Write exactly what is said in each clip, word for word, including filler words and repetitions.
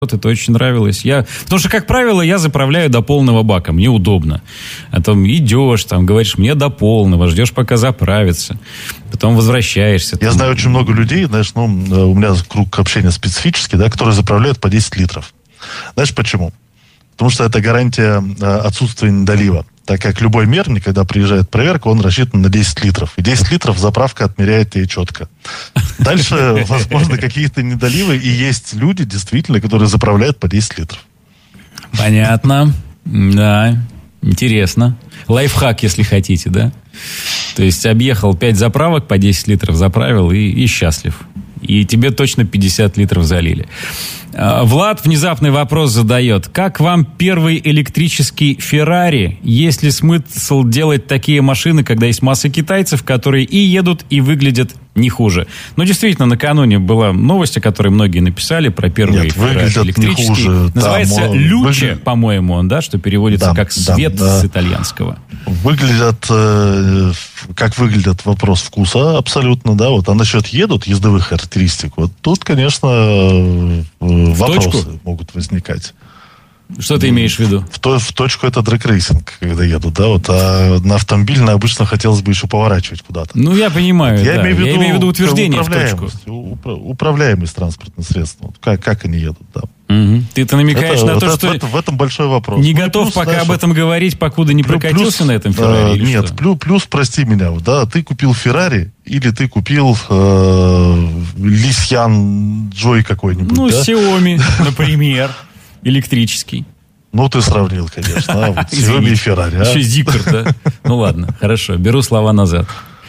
это очень нравилось. Я, потому что, как правило, я заправляю до полного бака. Мне удобно. А там идешь, там говоришь, мне до полного, ждешь, пока заправится. Потом возвращаешься. Я там... знаю очень много людей, знаешь, ну, у меня круг общения специфический, да, которые заправляют по десять литров. Знаешь почему? Потому что это гарантия отсутствия недолива. Так как любой мерник, когда приезжает проверка, он рассчитан на десять литров. И десять литров заправка отмеряет ей четко. Дальше, возможно, какие-то недоливы. И есть люди, действительно, которые заправляют по десять литров. Понятно. Да. Интересно. Лайфхак, если хотите, да? То есть объехал пять заправок, по десять литров заправил и, и счастлив. И тебе точно пятьдесят литров залили. Влад внезапный вопрос задает. Как вам первый электрический Феррари? Есть ли смысл делать такие машины, когда есть масса китайцев, которые и едут, и выглядят не хуже? Ну, действительно, накануне была новость, о которой многие написали, про первый Феррари электрический. Не хуже. Называется да, Люче, выгля... по-моему, он, да, что переводится да, как свет да, с итальянского. Выглядят, э, как выглядят, вопрос вкуса абсолютно, да. Вот. А насчет едут, ездовых характеристик, вот тут, конечно, э, вопросы точку? Могут возникать. Что ты имеешь в виду? В, то, в точку это дрэг-рейсинг, когда едут, да, вот, а на автомобиль обычно хотелось бы еще поворачивать куда-то. Ну, я понимаю, вот, я, да. имею в виду, я имею в виду утверждение в точку. Упра- управляемость транспортных средств, вот, как, как они едут, да. Угу. Ты-то намекаешь это, на вот то, это, что... В, в этом большой вопрос. Не ну, готов плюс, пока знаешь, об этом говорить, покуда не прокатился плюс, на этом Феррари? Э, нет, плюс, плюс, прости меня, да, ты купил Феррари или ты купил э, Лисьян Джой какой-нибудь, ну, да? Xiaomi, например, электрический. Ну, ты сравнил, конечно. А, вот Xiaomi и Феррари. А? Еще Зикр, да? Ну, ладно, хорошо. Беру слова назад.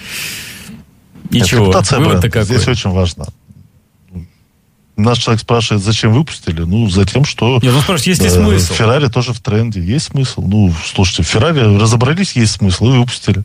Ничего, вывод-то какой? Здесь очень важно. Наш человек спрашивает, зачем выпустили? Ну, за тем, что... Нет, ну, спрашивает, есть ли э, смысл? Феррари тоже в тренде. Есть смысл? Ну, слушайте, Феррари разобрались, есть смысл, и выпустили.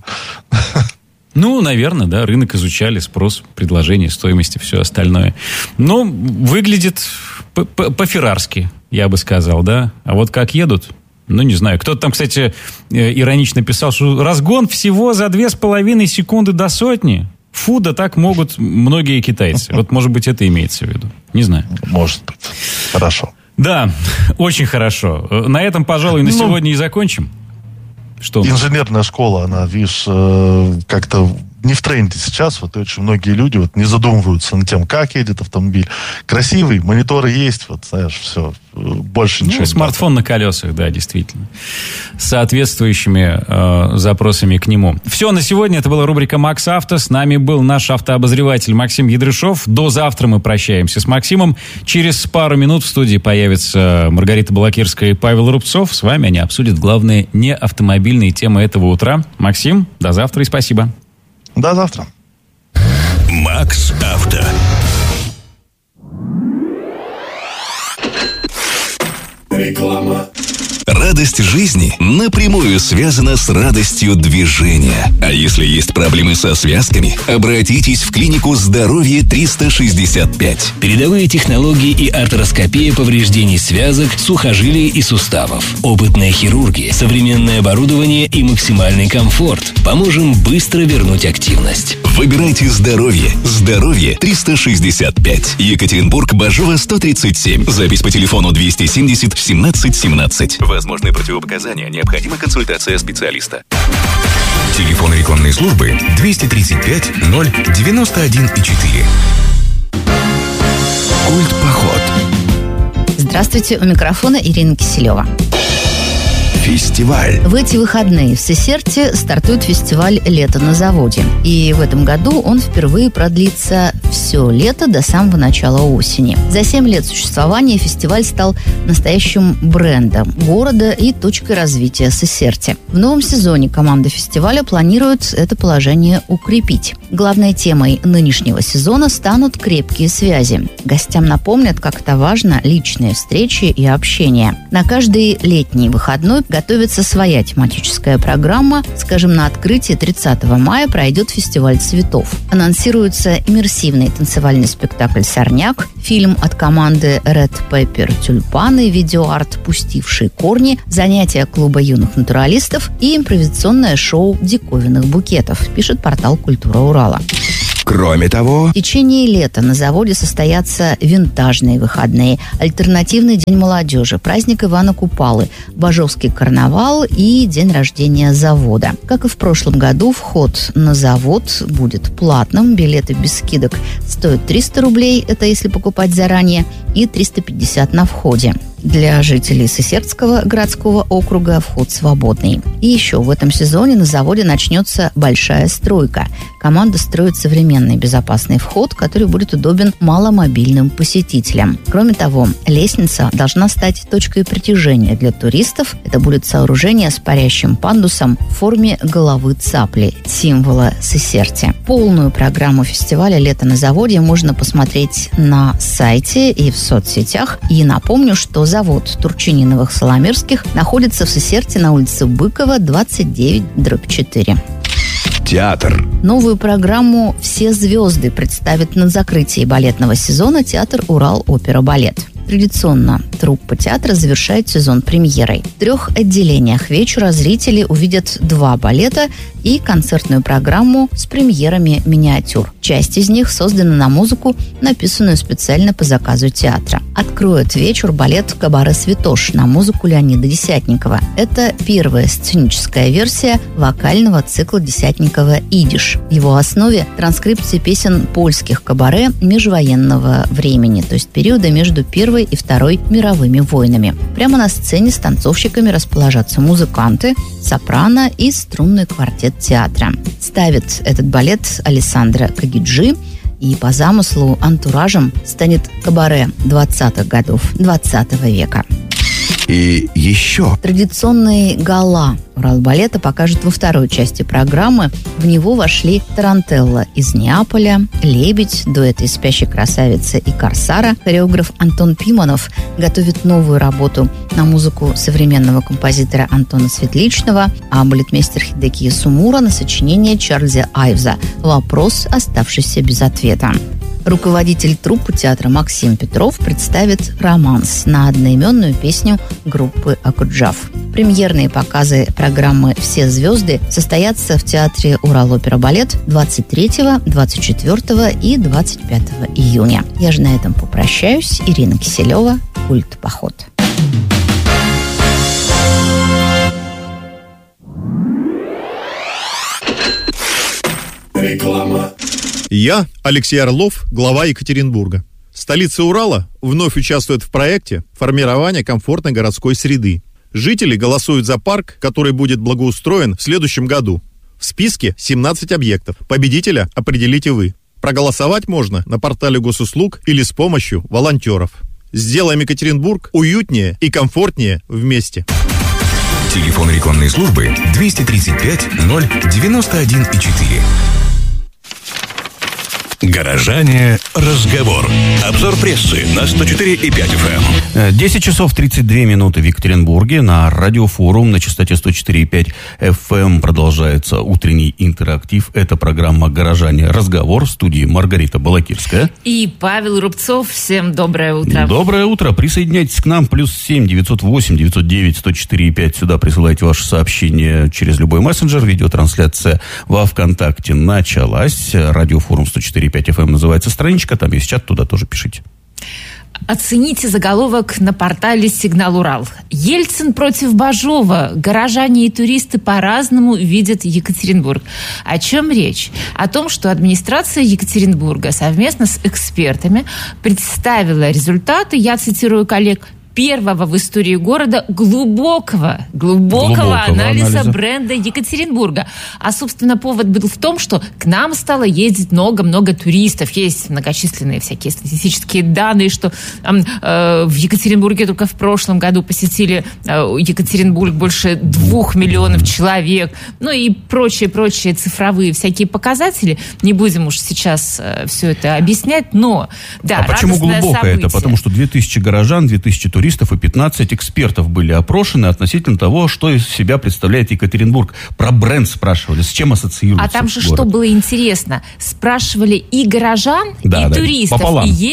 Ну, наверное, да, рынок изучали, спрос, предложение, стоимости, все остальное. Но выглядит по-феррарски, я бы сказал, да. А вот как едут, ну, не знаю. Кто-то там, кстати, иронично писал, что разгон всего за две с половиной секунды до сотни. Фу, да так могут многие китайцы. Вот, может быть, это имеется в виду. Не знаю. Может быть. Хорошо. Да, очень хорошо. На этом, пожалуй, на ну, сегодня и закончим. Что? Инженерная школа, она, видишь, как-то не в тренде сейчас. Вот очень многие люди вот не задумываются над тем, как едет автомобиль. Красивый, мониторы есть, вот, знаешь, все. Больше ничего. Ну, смартфон на колесах, да, действительно. С соответствующими э, запросами к нему. Все, на сегодня. Это была рубрика «Макс Авто». С нами был наш автообозреватель Максим Ядрышов. До завтра мы прощаемся с Максимом. Через пару минут в студии появится Маргарита Балакирская и Павел Рубцов. С вами они обсудят главные неавтомобильные темы этого утра. Максим, до завтра и спасибо. До завтра. Макс Авто. Реклама. Радость жизни напрямую связана с радостью движения. А если есть проблемы со связками, обратитесь в клинику «Здоровье триста шестьдесят пять». Передовые технологии и артроскопия повреждений связок, сухожилий и суставов. Опытная хирургия, современное оборудование и максимальный комфорт. Поможем быстро вернуть активность. Выбирайте здоровье. «Здоровье триста шестьдесят пять». Екатеринбург, Бажова, сто тридцать семь. Запись по телефону двести семьдесят семнадцать семнадцать. Возможны противопоказания. Необходима консультация специалиста. Телефон рекламной службы двести тридцать пять ноль девяносто один и четыре. Культ-поход. Здравствуйте, у микрофона Ирина Киселева. Фестиваль. В эти выходные в Сесерте стартует фестиваль «Лето на заводе». И в этом году он впервые продлится все лето до самого начала осени. За семь лет существования фестиваль стал настоящим брендом города и точкой развития Сесерте. В новом сезоне команда фестиваля планирует это положение укрепить. Главной темой нынешнего сезона станут крепкие связи. Гостям напомнят, как это важно, личные встречи и общение. На каждый летний выходной готовится своя тематическая программа. Скажем, на открытии тридцатого мая пройдет фестиваль цветов. Анонсируется иммерсивный танцевальный спектакль «Сорняк», фильм от команды Red Pepper «Тюльпаны», видеоарт «Пустившие корни», занятия клуба юных натуралистов и импровизационное шоу диковинных букетов, пишет портал «Культура Урала». Кроме того, в течение лета на заводе состоятся винтажные выходные, альтернативный день молодежи, праздник Ивана Купалы, Бажовский карнавал и день рождения завода. Как и в прошлом году, вход на завод будет платным. Билеты без скидок стоят триста рублей, это если покупать заранее, и триста пятьдесят на входе. Для жителей Сысертского городского округа вход свободный. И еще в этом сезоне на заводе начнется большая стройка. Команда строит современный безопасный вход, который будет удобен маломобильным посетителям. Кроме того, лестница должна стать точкой притяжения для туристов. Это будет сооружение с парящим пандусом в форме головы цапли, символа Сысерти. Полную программу фестиваля «Лето на заводе» можно посмотреть на сайте и в соцсетях. И напомню, что завод Турчининовых-Соломирских находится в Сысерти на улице Быкова, двадцать девять дробь четыре. театр. Новую программу «Все звезды» представит на закрытии балетного сезона театр «Урал-опера-балет». Традиционно труппа театра завершает сезон премьерой. В трех отделениях вечера зрители увидят два балета и концертную программу с премьерами миниатюр. Часть из них создана на музыку, написанную специально по заказу театра. Откроет вечер балет «Кабаре Святош» на музыку Леонида Десятникова. Это первая сценическая версия вокального цикла Десятникова «Идиш». В его основе транскрипции песен польских кабаре межвоенного времени, то есть периода между Первой и Второй мировыми войнами. Прямо на сцене с танцовщиками расположатся музыканты, сопрано и струнный квартет театра. Ставит этот балет Алессандро Кагиджи, и по замыслу антуражем станет кабаре двадцатых годов двадцатого века. И еще. Традиционные гала Уралбалета покажут во второй части программы. В него вошли тарантелла из Неаполя, лебедь, дуэт из «Спящей красавицы» и «Корсара». Хореограф Антон Пиманов готовит новую работу на музыку современного композитора Антона Светличного, а балетмейстер Хидекия Сумура на сочинение Чарльза Айвза «Вопрос, оставшийся без ответа». Руководитель труппы театра Максим Петров представит романс на одноименную песню группы «Акуджав». Премьерные показы программы «Все звезды» состоятся в театре «Урал-опера-балет» двадцать третьего, двадцать четвертого и двадцать пятого июня. Я же на этом попрощаюсь. Ирина Киселева, «Культ Поход». Реклама. Я, Алексей Орлов, глава Екатеринбурга. Столица Урала вновь участвует в проекте формирования комфортной городской среды. Жители голосуют за парк, который будет благоустроен в следующем году. В списке семнадцать объектов. Победителя определите вы. Проголосовать можно на портале госуслуг или с помощью волонтеров. Сделаем Екатеринбург уютнее и комфортнее вместе. Телефон рекламной службы двести тридцать пять ноль девяносто один четыре. Горожане. Разговор. Обзор прессы на сто четыре и пять эф эм. десять часов тридцать две минуты в Екатеринбурге. На радиофорум на частоте сто четыре и пять эф эм продолжается утренний интерактив. Это программа «Горожане. Разговор». В студии Маргарита Балакирская. И Павел Рубцов. Всем доброе утро. Доброе утро. Присоединяйтесь к нам. Плюс семь девятьсот восемь девятьсот девять сто четыре и пять. Сюда присылайте ваши сообщения через любой мессенджер. Видеотрансляция во ВКонтакте началась. Радиофорум сто четыре и пять эф эм называется страничка. Там есть чат, туда тоже пишите. Оцените заголовок на портале «Сигнал Урал». Ельцин против Бажова. Горожане и туристы по-разному видят Екатеринбург. О чем речь? О том, что администрация Екатеринбурга совместно с экспертами представила результаты, я цитирую коллег, первого в истории города глубокого, глубокого, глубокого анализа, анализа бренда Екатеринбурга. А, собственно, повод был в том, что к нам стало ездить много-много туристов. Есть многочисленные всякие статистические данные, что э, в Екатеринбурге только в прошлом году посетили э, Екатеринбург больше двух миллионов человек. Ну и прочие-прочие цифровые всякие показатели. Не будем уж сейчас э, все это объяснять, но... Да, а почему глубокое это? Потому что две тысячи горожан, две тысячи туристов и пятнадцать экспертов были опрошены относительно того, что из себя представляет Екатеринбург. Про бренд спрашивали, с чем ассоциируется. А там же город. Что было интересно? Спрашивали и горожан, да, и да, туристов. пополам. И есть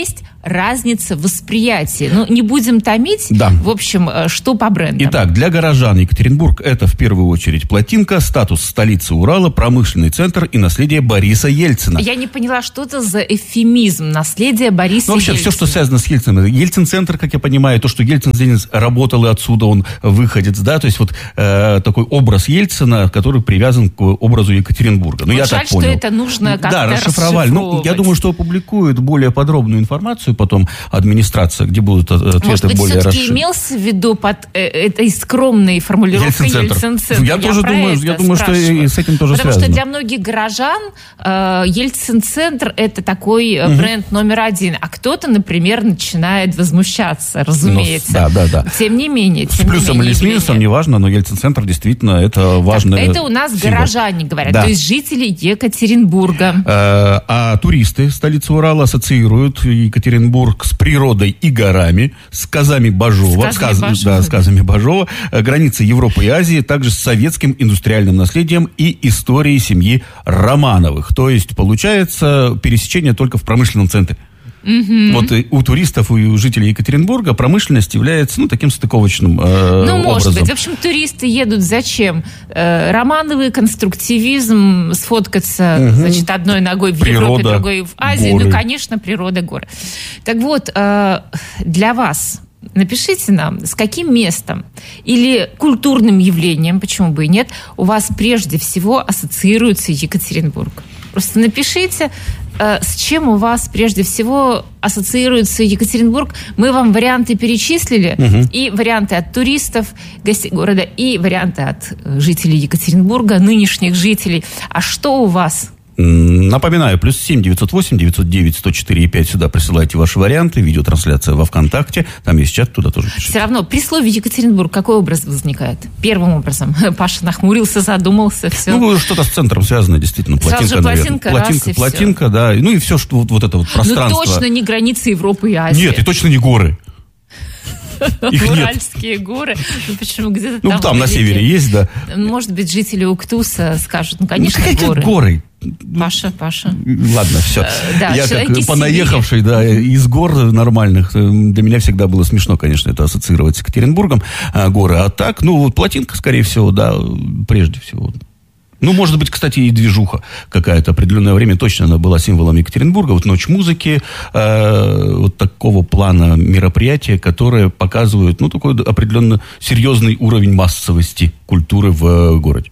разница в восприятии? Ну, не будем томить. Да. В общем, что по брендам? Итак, для горожан Екатеринбург – это в первую очередь плотинка, статус столицы Урала, промышленный центр и наследие Бориса Ельцина. Я не поняла, что это за эвфемизм наследие Бориса ну, вообще, Ельцина. все, что связано с Ельциным. Ельцин-центр, как я понимаю, то, что Ельцин здесь работал, и отсюда он выходец, да, то есть вот э, такой образ Ельцина, который привязан к образу Екатеринбурга. Ну, вот я жаль, так понял. что это нужно как-то да, расшифровали. Ну, я думаю, что опубликуют более подробную информацию потом администрация, где будут ответы Может быть, более расширенные. все-таки имелся в виду под э, этой скромной формулировкой Ельцин-центр? Я, я тоже думаю, я думаю, что и с этим тоже Потому связано. что для многих горожан э, Ельцин-центр – это такой э, угу. бренд номер один. А кто-то, например, начинает возмущаться, разумеется. Ну, да, да, да. Тем не менее. С тем плюсом не менее, или с минусом, неважно, но Ельцин-центр действительно это важно. Это у нас символ. Горожане говорят, да. то есть жители Екатеринбурга. А, а туристы столицы Урала ассоциируют Екатеринбург с природой и горами, сказами Бажова, сказами сказ, Бажова. Да, сказами Бажова, границы Европы и Азии, также с советским индустриальным наследием и историей семьи Романовых. То есть, получается, пересечение только в промышленном центре. Mm-hmm. Вот у туристов и у жителей Екатеринбурга промышленность является, ну, таким стыковочным э, Ну, может образом. быть. В общем, туристы едут зачем? Э, Романовый конструктивизм, сфоткаться, mm-hmm. значит, одной ногой в природа, Европе, другой в Азии. горы. Ну, конечно, природа, горы. Так вот, э, для вас напишите нам, с каким местом или культурным явлением, почему бы и нет, у вас прежде всего ассоциируется Екатеринбург. Просто напишите, э, с чем у вас прежде всего ассоциируется Екатеринбург. Мы вам варианты перечислили, угу. и варианты от туристов, гостей города, и варианты от жителей Екатеринбурга, нынешних жителей. А что у вас? Напоминаю, плюс семь девятьсот восемь девятьсот девять сто четыре и пять сюда присылайте ваши варианты, видеотрансляция во ВКонтакте, там есть чат, туда тоже пишите. Все равно при слове Екатеринбург какой образ возникает? Первым образом. Паша нахмурился, задумался, все. Ну, что-то с центром связано, действительно. Плотинка, Сразу же плотинка, наверное. Плотинка, раз, плотинка, да. Ну и все, что вот, вот это вот пространство. Ну точно не границы Европы и Азии. Нет, и точно не горы. Их Уральские нет. горы. Ну почему? Где-то ну, там, там на севере есть, да. Может быть, жители Уктуса скажут, ну, конечно, ну, горы. горы. Паша, Паша. Ладно, все. Да, я как понаехавший, да, из гор нормальных, для меня всегда было смешно, конечно, это ассоциировать с Екатеринбургом, горы. А так, ну, вот плотинка, скорее всего, да, прежде всего. Ну, может быть, кстати, и движуха какая-то. Определенное время точно она была символом Екатеринбурга. Вот Ночь музыки, э, вот такого плана мероприятия, которые показывают, ну, такой определенно серьезный уровень массовости культуры в э, городе.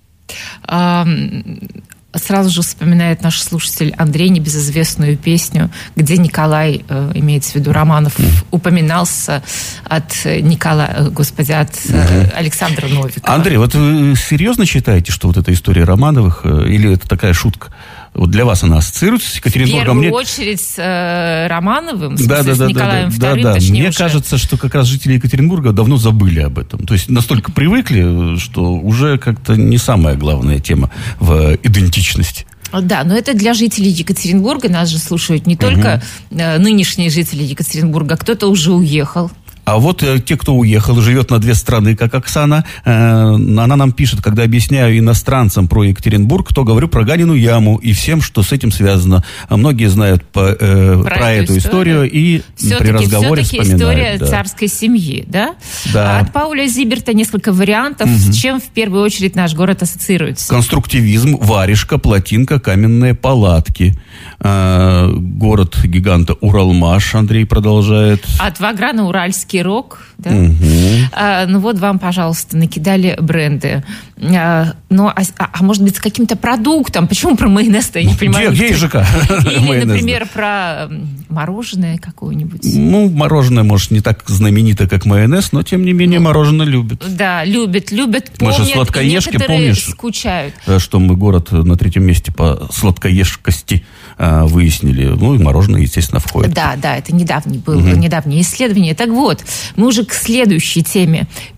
Сразу же вспоминает наш слушатель Андрей небезызвестную песню, где Николай, э, имеется в виду Романов, mm. упоминался от Николая, господи, от mm-hmm. Александра Новикова. Андрей, вот вы серьезно считаете, что вот эта история Романовых, или это такая шутка? Вот для вас она ассоциируется с Екатеринбургом? В первую Мне... очередь с э, Романовым, в да, смысле, да, с да, Николаем да, вторым, да, да. точнее Мне уже. кажется, что как раз жители Екатеринбурга давно забыли об этом. То есть настолько привыкли, что уже как-то не самая главная тема в идентичности. Да, но это для жителей Екатеринбурга. Нас же слушают не только угу. нынешние жители Екатеринбурга, кто-то уже уехал. А вот э, те, кто уехал, живет на две страны, как Оксана, э, она нам пишет, когда объясняю иностранцам про Екатеринбург, то говорю про Ганину яму и всем, что с этим связано. А многие знают по, э, про, про эту историю, историю и все-таки, при разговоре все-таки вспоминают. История да. царской семьи, да? Да. А от Пауля Зиберта несколько вариантов, угу. с чем в первую очередь наш город ассоциируется. Конструктивизм, варежка, плотинка, каменные палатки. Э, город гиганта Уралмаш, Андрей продолжает. От Ваграна уральский рок, да? Угу. А, ну вот вам, пожалуйста, накидали бренды. А, ну, а, а может быть, с каким-то продуктом? Почему про майонез-то, я не понимаю? Где, где ЖК? Или, майонез, например, да. про мороженое какое-нибудь. Ну, мороженое, может, не так знаменито, как майонез, но, тем не менее, ну, мороженое любят. Да, любят, любят, помнят. Мы же сладкоежки, помнишь, скучают. Что мы город на третьем месте по сладкоежкости а, выяснили. Ну, и мороженое, естественно, входит. Да, да, это недавний было, угу. недавнее исследование. Так вот, мы уже к следующей теме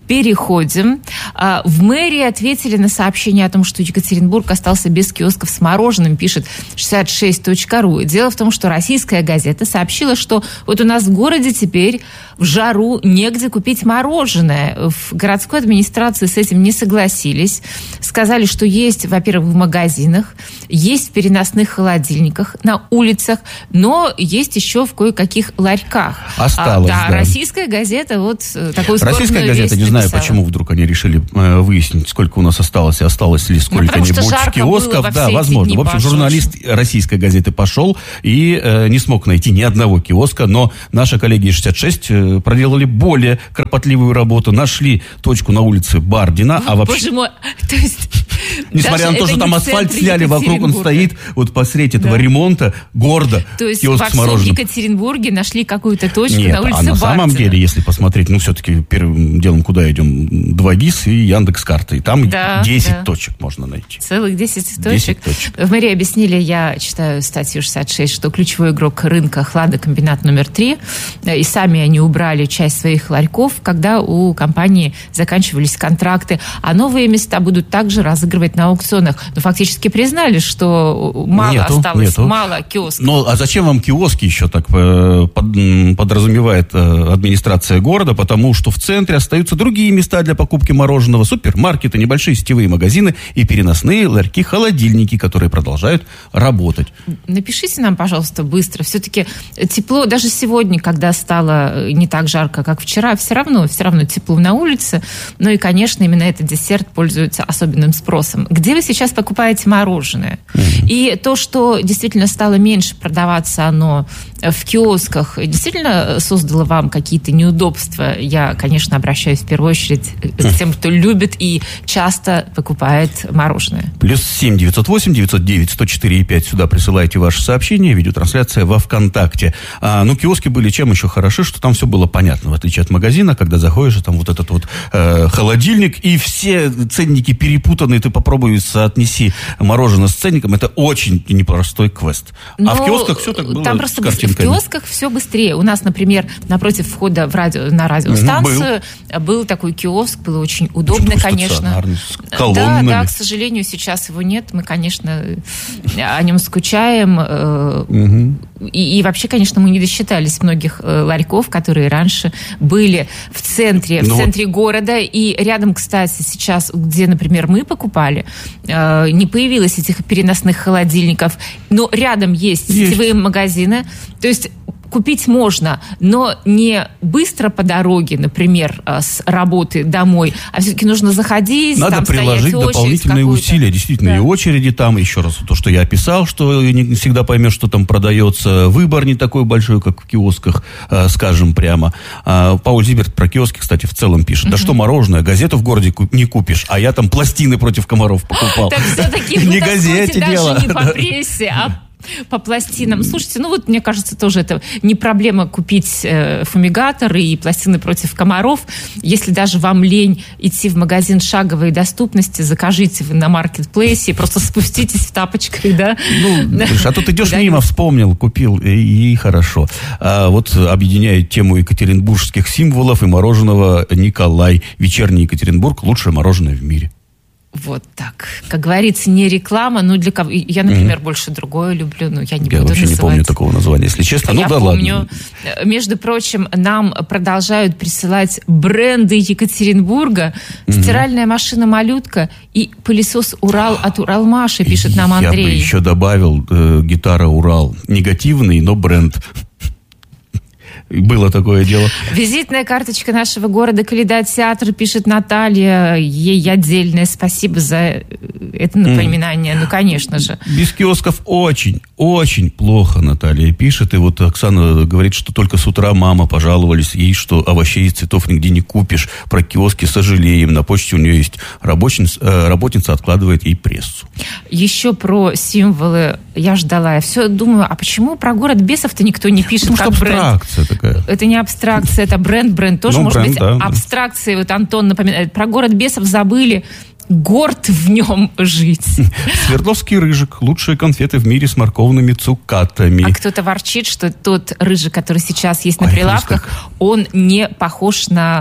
переходим. В мэрии ответили на сообщение о том, что Екатеринбург остался без киосков с мороженым, пишет шестьдесят шесть точка ру. Дело в том, что российская газета сообщила, что вот у нас в городе теперь в жару негде купить мороженое. В городской администрации с этим не согласились. Сказали, что есть, во-первых, в магазинах, есть в переносных холодильниках, на улицах, но есть еще в кое-каких ларьках. Осталось, а, да, да. Российская газета вот такую скорбную Российская газета, весть не знаю, написала. почему вдруг они решили э, выяснить, сколько у нас осталось, и осталось ли сколько-нибудь киосков. Да, возможно. В общем, журналист российской газеты пошел и э, не смог найти ни одного киоска, но наши коллеги из шестьдесят шесть э, проделали более кропотливую работу, нашли точку на улице Бардина, а вообще... Боже мой, то есть... Несмотря на то, что там асфальт сняли, вокруг он стоит, вот посреди этого да. ремонта, гордо, то есть киоск во с мороженым. всем Екатеринбурге нашли какую-то точку Нет, на улице а на Бардина. самом деле, если посмотреть, ну, все-таки первым делом куда идем? два гис и Яндекс.Карты. И там да, десять да. точек можно найти. Целых десять точек. десять точек. В мэрии объяснили, я читаю статью шестьдесят шесть, что ключевой игрок рынка хладокомбинат номер три, и сами они убрали часть своих ларьков, когда у компании заканчивались контракты, а новые места будут также разыгрывать на аукционах. Но фактически признали, что мало нету, осталось, нету. мало киосков. Ну, а зачем вам киоски еще так э, под, подразумевает э, администрация города? Потому что в центре остаются другие места для покупки мороженого, супермаркеты, небольшие сетевые магазины и переносные ларьки-холодильники, которые продолжают работать. Напишите нам, пожалуйста, быстро. Все-таки тепло, даже сегодня, когда стало не так жарко, как вчера, все равно, все равно тепло на улице. Ну и, конечно, именно этот десерт пользуется особенным спросом. Где вы сейчас покупаете мороженое? Mm-hmm. И то, что действительно стало меньше продаваться оно в киосках, действительно создало вам какие-то неудобства? Я, конечно, обращаюсь в первую очередь к тем, кто любит и часто покупает мороженое. Плюс семь девятьсот восемь девятьсот девять сто четыре и пять. Сюда присылайте ваши сообщения. Видеотрансляция во ВКонтакте. А, ну, киоски были чем еще хороши, что там все было понятно, в отличие от магазина, когда заходишь, там вот этот вот э, холодильник, и все ценники перепутаны, ты попробуй соотнеси мороженое с ценником. Это очень непростой квест. Но а в киосках все так было там с просто картинками. В киосках все быстрее. У нас, например, напротив входа в радио, на радиостанцию был. был такой киоск, было очень удобно, очень конечно. С колоннами. Да, да, к сожалению, сейчас его нет. Мы, конечно, о нем скучаем. Угу. И, и вообще, конечно, мы не досчитались многих ларьков, которые раньше были в центре, в Но... центре города. И рядом, кстати, сейчас, где, например, мы покупали, не появилось этих переносных холодильников. Но рядом есть, есть. сетевые магазины. То есть купить можно, но не быстро по дороге, например, с работы домой, а все-таки нужно заходить, надо там приложить стоять, дополнительные усилия. Действительно, да. И очереди там, еще раз, то, что я описал, что не всегда поймешь, что там продается. Выбор не такой большой, как в киосках, скажем прямо. Пауль Зиберт про киоски, кстати, в целом пишет. Mm-hmm. Да что мороженое, газету в городе не купишь, а я там пластины против комаров покупал. Так все-таки не газете дело. Даже не по прессе, а по пластинам. Слушайте, ну вот, мне кажется, тоже это не проблема купить э, фумигатор и пластины против комаров. Если даже вам лень идти в магазин шаговой доступности, закажите вы на маркетплейсе, просто спуститесь в тапочках, да? Ну, а тут идешь мимо, вспомнил, купил, и, и хорошо. А вот объединяет тему екатеринбургских символов и мороженого Николай. Вечерний Екатеринбург – лучшее мороженое в мире. Вот так. Как говорится, не реклама, но для кого... Я, например, mm-hmm. больше другое люблю, но я не я буду вообще называть. не помню такого названия, если честно. Ну я да помню. ладно. Между прочим, нам продолжают присылать бренды Екатеринбурга. Mm-hmm. Стиральная машина «Малютка» и пылесос «Урал» от «Уралмаши», пишет нам Андрей. Я бы еще добавил э, гитара «Урал». Негативный, но бренд. Было такое дело. Визитная карточка нашего города «Калейдотеатр», пишет Наталья. Ей отдельное спасибо за это напоминание. Mm. Ну, конечно же. Без киосков очень, очень плохо, Наталья пишет. И вот Оксана говорит, что только с утра мама пожаловались ей, что овощей и цветов нигде не купишь. Про киоски сожалеем. На почте у нее есть работница, э, работница откладывает ей прессу. Еще про символы я ждала. Я все думаю, а почему про город бесов-то никто не пишет? Потому как что бренд? Абстракция такая. Это не абстракция, это бренд. Бренд тоже ну, может бренд, быть да. абстракцией. Вот Антон напоминает. Про город бесов забыли. Горд в нем жить. Свердловский рыжик. Лучшие конфеты в мире с морковными цукатами. А кто-то ворчит, что тот рыжик, который сейчас есть на Ой, прилавках, он не похож на...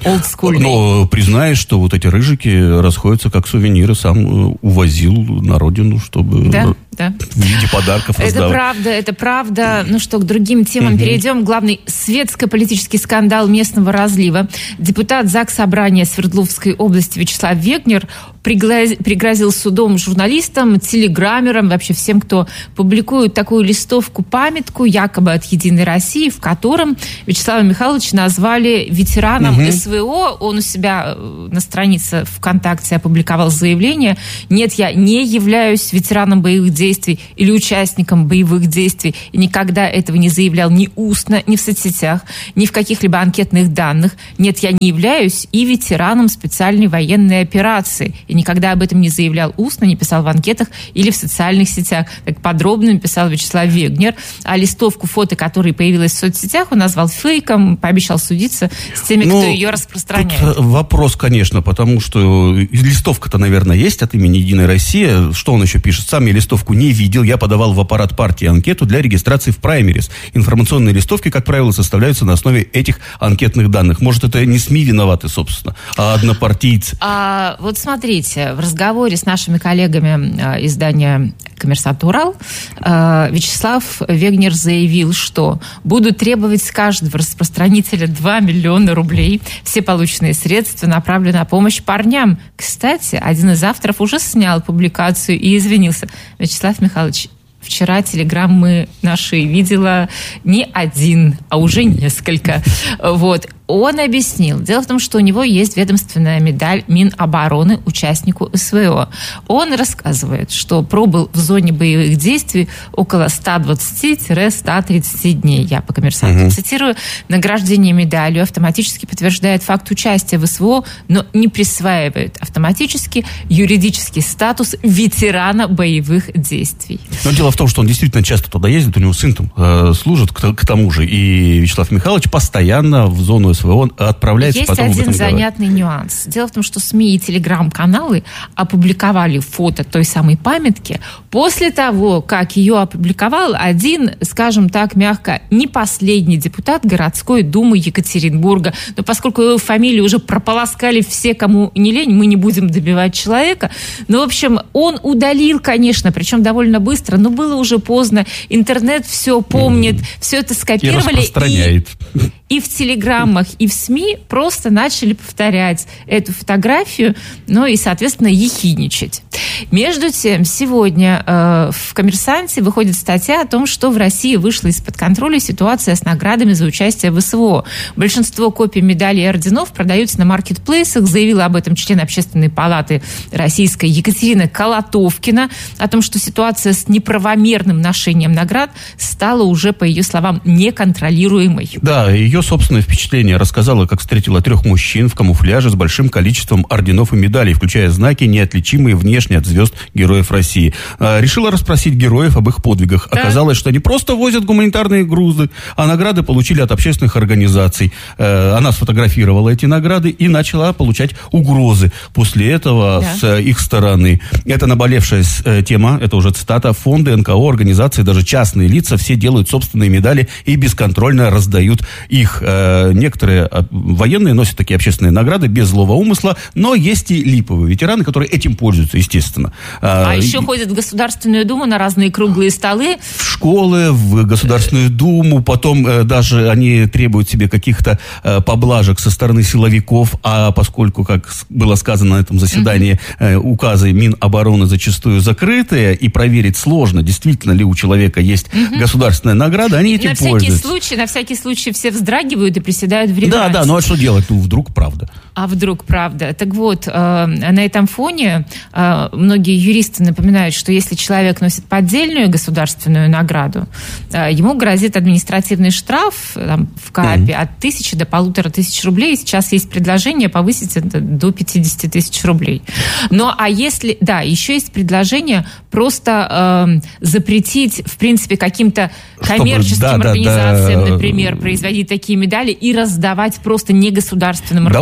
олдскульный. Но признаешь, что вот эти рыжики расходятся как сувениры, сам увозил на родину, чтобы да, да. в виде подарков раздавать. Это правда, это правда. Ну что, к другим темам угу. перейдем. Главный светско-политический скандал местного разлива. Депутат Заксобрания Свердловской области Вячеслав Вегнер пригрозил судом журналистам, телеграммерам, вообще всем, кто публикует такую листовку-памятку, якобы от «Единой России», в котором Вячеслава Михайловича назвали ветераном угу. СВО. Он у себя на странице ВКонтакте опубликовал заявление: «Нет, я не являюсь ветераном боевых действий или участником боевых действий, и никогда этого не заявлял ни устно, ни в соцсетях, ни в каких-либо анкетных данных. Нет, я не являюсь и ветераном специальной военной операции. И никогда об этом не заявлял устно, не писал в анкетах или в социальных сетях». Так подробно написал Вячеслав Вегнер. А листовку, фото, которая появилась в соцсетях, он назвал фейком, пообещал судиться с теми, ну, кто ее распространяет. Тут вопрос, конечно, потому что листовка-то, наверное, есть от имени «Единой России». Что он еще пишет? Сам я листовку не видел. Я подавал в аппарат партии анкету для регистрации в праймерис. Информационные листовки, как правило, составляются на основе этих анкетных данных. Может, это не СМИ виноваты, собственно, а однопартийцы. А, вот смотрите, в разговоре с нашими коллегами э, издания «Коммерсант Урал» э, Вячеслав Вегнер заявил, что будут требовать с каждого распространителя два миллиона рублей. Все полученные средства направлены на помощь парням. Кстати, один из авторов уже снял публикацию и извинился. Вячеслав Михайлович, вчера телеграммы наши видела не один, а уже несколько. Вот. Он объяснил. Дело в том, что у него есть ведомственная медаль Минобороны участнику СВО. Он рассказывает, что пробыл в зоне боевых действий около сто двадцать - сто тридцать дней. Я по «Коммерсанту» угу. цитирую. Награждение медалью автоматически подтверждает факт участия в СВО, но не присваивает автоматически юридический статус ветерана боевых действий. Но дело в том, что он действительно часто туда ездит, у него сын там э, служит к, к тому же, и Вячеслав Михайлович постоянно в зону СВО отправляется. Есть потом один занятный нюанс. Дело в том, что СМИ и телеграм-каналы опубликовали фото той самой памятки после того, как ее опубликовал один, скажем так, мягко, не последний депутат городской думы Екатеринбурга. Но поскольку его фамилию уже прополоскали все, кому не лень, мы не будем добивать человека. Но, в общем, он удалил, конечно, причем довольно быстро, но было уже поздно. Интернет все помнит, mm. все это скопировали. И распространяет. И, и в телеграммах, и в СМИ просто начали повторять эту фотографию, ну и, соответственно, ехидничать. Между тем, сегодня э, в «Коммерсанте» выходит статья о том, что в России вышла из-под контроля ситуация с наградами за участие в СВО. Большинство копий медалей и орденов продаются на маркетплейсах. Заявила об этом член Общественной палаты российской Екатерина Колотовкина, о том, что ситуация с неправомерным ношением наград стала уже, по ее словам, неконтролируемой. Да, ее собственное впечатление рассказала, как встретила трех мужчин в камуфляже с большим количеством орденов и медалей, включая знаки, неотличимые внешне от звезд героев России. А, решила расспросить героев об их подвигах. Да. Оказалось, что они просто возят гуманитарные грузы, а награды получили от общественных организаций. А, она сфотографировала эти награды и начала получать угрозы после этого да. с их стороны. Это наболевшая тема, это уже цитата: фонды, эн ка о, организации, даже частные лица, все делают собственные медали и бесконтрольно раздают их. Некоторые военные носят такие общественные награды без злого умысла, но есть и липовые ветераны, которые этим пользуются, естественно. А, а еще ходят в Государственную Думу на разные круглые столы. В школы, в Государственную Думу, потом э, даже они требуют себе каких-то э, поблажек со стороны силовиков, а поскольку, как было сказано на этом заседании, э, указы Минобороны зачастую закрытые, и проверить сложно, действительно ли у человека есть mm-hmm. государственная награда, они этим на пользуются. Всякий случай, на всякий случай все вздрагивают и приседают в реверансе. Да, да, ну а что делать? Ну, вдруг правда. А вдруг правда? Так вот, э, на этом фоне э, многие юристы напоминают, что если человек носит поддельную государственную награду, э, ему грозит административный штраф там, в КАПе mm-hmm. от тысячи до полутора тысяч рублей. Сейчас есть предложение повысить это до пятьдесят тысяч рублей. Ну, а если... Да, еще есть предложение просто э, запретить, в принципе, каким-то коммерческим Чтобы, да, организациям, да, да, например, производить такие медали и раздавать просто негосударственным до организациям. До уровня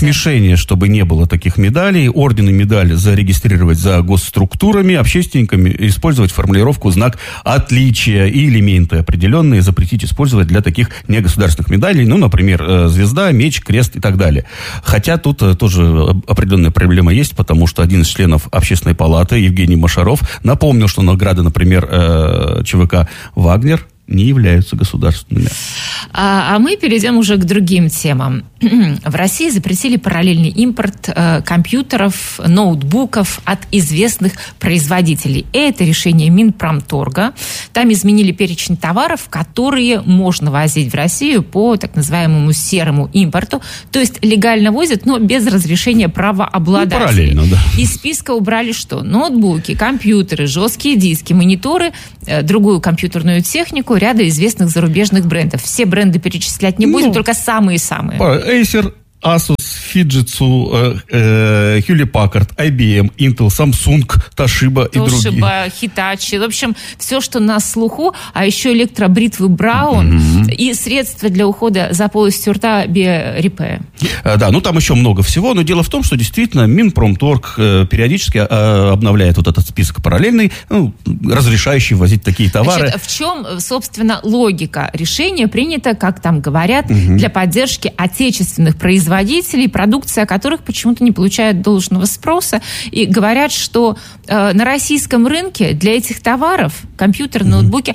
смешение, чтобы не было таких медалей. Орден и медаль зарегистрировать за госструктурами, общественниками использовать формулировку «знак отличия» и элементы определенные запретить использовать для таких негосударственных медалей. Ну, например, звезда, меч, крест и так далее. Хотя тут тоже определенная проблема есть, потому что один из членов Общественной палаты, Евгений Машаров, напомнил, что награды, например, ЧВК «Вагнер» не являются государственными. А, а мы перейдем уже к другим темам. В России запретили параллельный импорт э, компьютеров, ноутбуков от известных производителей. Это решение Минпромторга. Там изменили перечень товаров, которые можно возить в Россию по так называемому серому импорту. То есть легально возят, но без разрешения правообладателей. Ну, параллельно, да. Из списка убрали что? Ноутбуки, компьютеры, жесткие диски, мониторы, э, другую компьютерную технику, ряда известных зарубежных брендов. Все бренды перечислять не будем, ну, только самые-самые. Acer, Asus, Fujitsu, э, Hewlett Packard, ай би эм, Intel, Samsung, Toshiba и другие. Toshiba, Hitachi. В общем, все, что на слуху, а еще электробритвы Браун mm-hmm. и средства для ухода за полостью рта BioRepair. Да, ну там еще много всего, но дело в том, что действительно Минпромторг периодически обновляет вот этот список параллельный, ну, разрешающий ввозить такие товары. Значит, в чем, собственно, логика? Решение принято, как там говорят, mm-hmm. для поддержки отечественных производителей, продукция которых почему-то не получает должного спроса, и говорят, что э, на российском рынке для этих товаров, компьютеры, ноутбуки,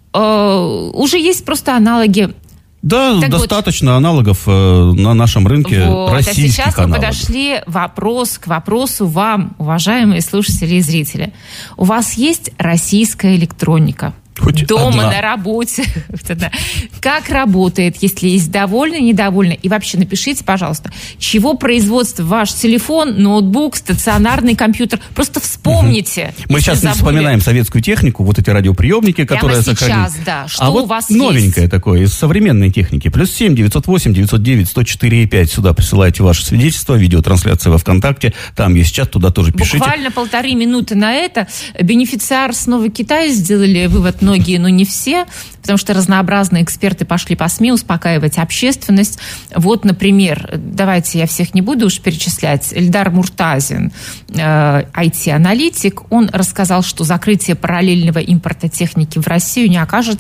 э, уже есть просто аналоги. Да, так достаточно вот, аналогов э, на нашем рынке, вот, российских а сейчас аналогов. Мы подошли вопрос, к вопросу вам, уважаемые слушатели и зрители. У вас есть российская электроника? Хоть дома, одна. На работе. Как работает, если есть довольны, недовольны? И вообще напишите, пожалуйста, чего производства ваш телефон, ноутбук, стационарный компьютер. Просто вспомните. Угу. Мы сейчас не вспоминаем советскую технику, вот эти радиоприемники, которые сохранились. Сейчас, да. Что а у вот вас новенькое есть? Такое, из современной техники. Плюс семь девятьсот восемь девятьсот девять сто четыре пять. Сюда присылайте ваши свидетельства, видеотрансляция во ВКонтакте. Там есть чат, туда тоже пишите. Буквально полторы минуты на это. Бенефициар снова Китая сделали вывод. Многие, но не все, потому что разнообразные эксперты пошли по СМИ успокаивать общественность. Вот, например, давайте я всех не буду уж перечислять, Эльдар Муртазин, э, ай ти-аналитик, он рассказал, что закрытие параллельного импорта техники в Россию не окажет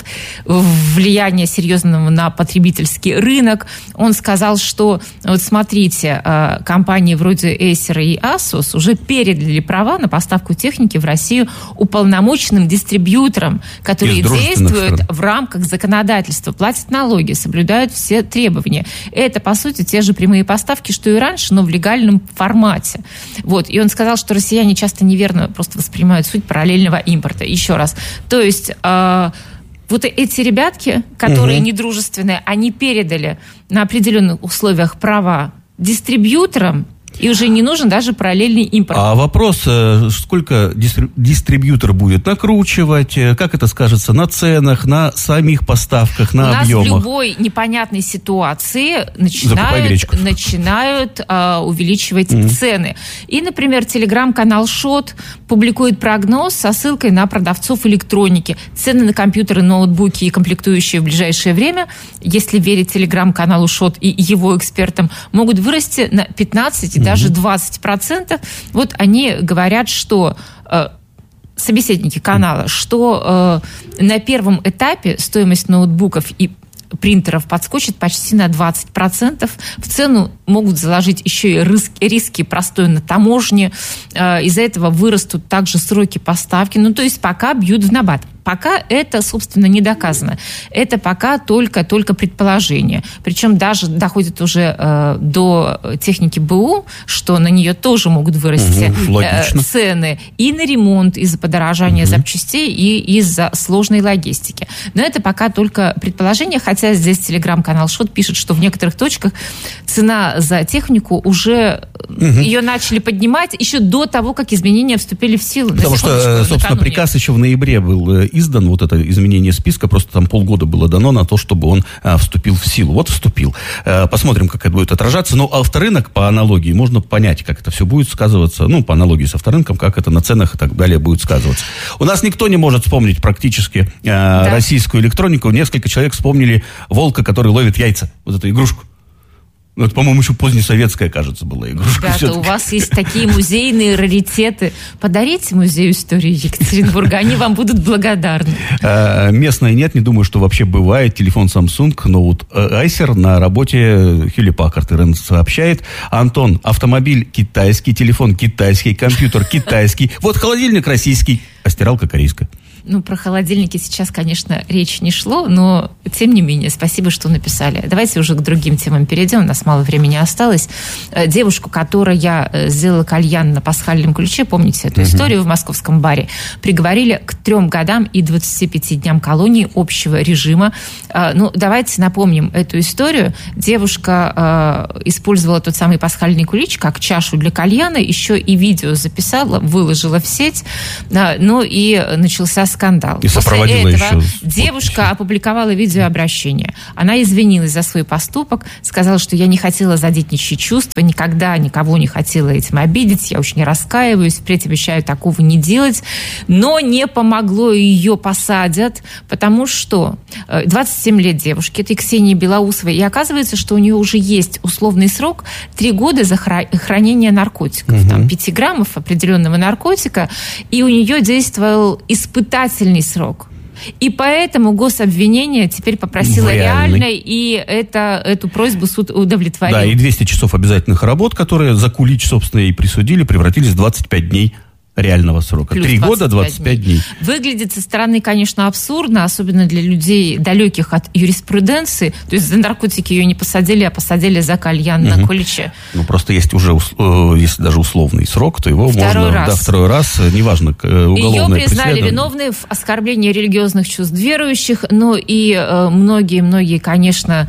влияния серьезного на потребительский рынок. Он сказал, что, вот смотрите, э, компании вроде Acer и Asus уже передали права на поставку техники в Россию уполномоченным дистрибьюторам, которые действуют в рамках законодательства, платят налоги, соблюдают все требования. Это, по сути, те же прямые поставки, что и раньше, но в легальном формате. Вот. И он сказал, что россияне часто неверно просто воспринимают суть параллельного импорта. Еще раз. То есть э, вот эти ребятки, которые угу. недружественные, они передали на определенных условиях права дистрибьюторам, и уже не нужен даже параллельный импорт. А вопрос, сколько дистрибьютор будет накручивать, как это скажется на ценах, на самих поставках, на У объемах? У нас в любой непонятной ситуации начинают, начинают э, увеличивать mm-hmm. цены. И, например, телеграм-канал Шот публикует прогноз со ссылкой на продавцов электроники. Цены на компьютеры, ноутбуки и комплектующие в ближайшее время, если верить телеграм-каналу Шот и его экспертам, могут вырасти на пятнадцать и даже двадцать процентов. Вот они говорят, что э, собеседники канала, что э, на первом этапе стоимость ноутбуков и принтеров подскочит почти на двадцать процентов. В цену могут заложить еще и риски, риски простой на таможне. Э, из-за этого вырастут также сроки поставки. Ну, то есть пока бьют в набат. Пока это, собственно, не доказано. Это пока только, только предположение. Причем даже доходит уже э, до техники БУ, что на нее тоже могут вырасти угу, э, цены и на ремонт из-за подорожания угу. запчастей и из-за сложной логистики. Но это пока только предположение, хотя здесь телеграм-канал Шот пишет, что в некоторых точках цена за технику уже угу. ее начали поднимать еще до того, как изменения вступили в силу. Потому что, собственно, накануне. Приказ еще в ноябре был издан, вот это изменение списка, просто там полгода было дано на то, чтобы он а, вступил в силу. Вот вступил. А, посмотрим, как это будет отражаться. Но авторынок, по аналогии, можно понять, как это все будет сказываться, ну, по аналогии с авторынком, как это на ценах и так далее будет сказываться. У нас никто не может вспомнить практически а, да. российскую электронику. Несколько человек вспомнили волка, который ловит яйца. Вот эту игрушку. Ну, это, по-моему, еще позднесоветская, кажется, была игрушка. Ребята, все-таки. у вас есть такие музейные раритеты. Подарите музею истории Екатеринбурга, они вам будут благодарны. Местная нет, не думаю, что вообще бывает. Телефон Samsung, ноут Acer на работе Hewlett Packard. Ирен сообщает. Антон, автомобиль китайский, телефон китайский, компьютер китайский. Вот холодильник российский, а стиралка корейская. Ну, про холодильники сейчас, конечно, речь не шло, но, тем не менее, спасибо, что написали. Давайте уже к другим темам перейдем, у нас мало времени осталось. Девушку, которая сделала кальян на пасхальном ключе, помните эту uh-huh. историю, в московском баре, приговорили к трем годам и двадцати пяти дням колонии общего режима. Ну, давайте напомним эту историю. Девушка использовала тот самый пасхальный ключ как чашу для кальяна, еще и видео записала, выложила в сеть, ну и начался скандал. И сопроводила После этого еще. девушка опубликовала видеообращение. Она извинилась за свой поступок, сказала, что я не хотела задеть ничьи чувства, никогда никого не хотела этим обидеть, я очень раскаиваюсь, впредь обещаю такого не делать. Но не помогло, ее посадят, потому что двадцать семь лет девушке, это Ксении Белоусовой, и оказывается, что у нее уже есть условный срок три года за хранение наркотиков, угу. там пяти граммов определенного наркотика, и у нее действовал испытательный срок. И поэтому гособвинение теперь попросило реально, и это, эту просьбу суд удовлетворил. Да, и двести часов обязательных работ, которые за кулич, собственно, и присудили, превратились в двадцать пять дней реального срока. Три года, двадцать пять дней. Выглядит со стороны, конечно, абсурдно, особенно для людей, далеких от юриспруденции. То есть за наркотики ее не посадили, а посадили за кальян угу. на куличе. Ну, просто есть уже, если даже условный срок, то его второй можно... Раз. Да, второй раз, неважно, уголовное ее признали преследование. виновной в оскорблении религиозных чувств верующих, но и многие-многие, конечно,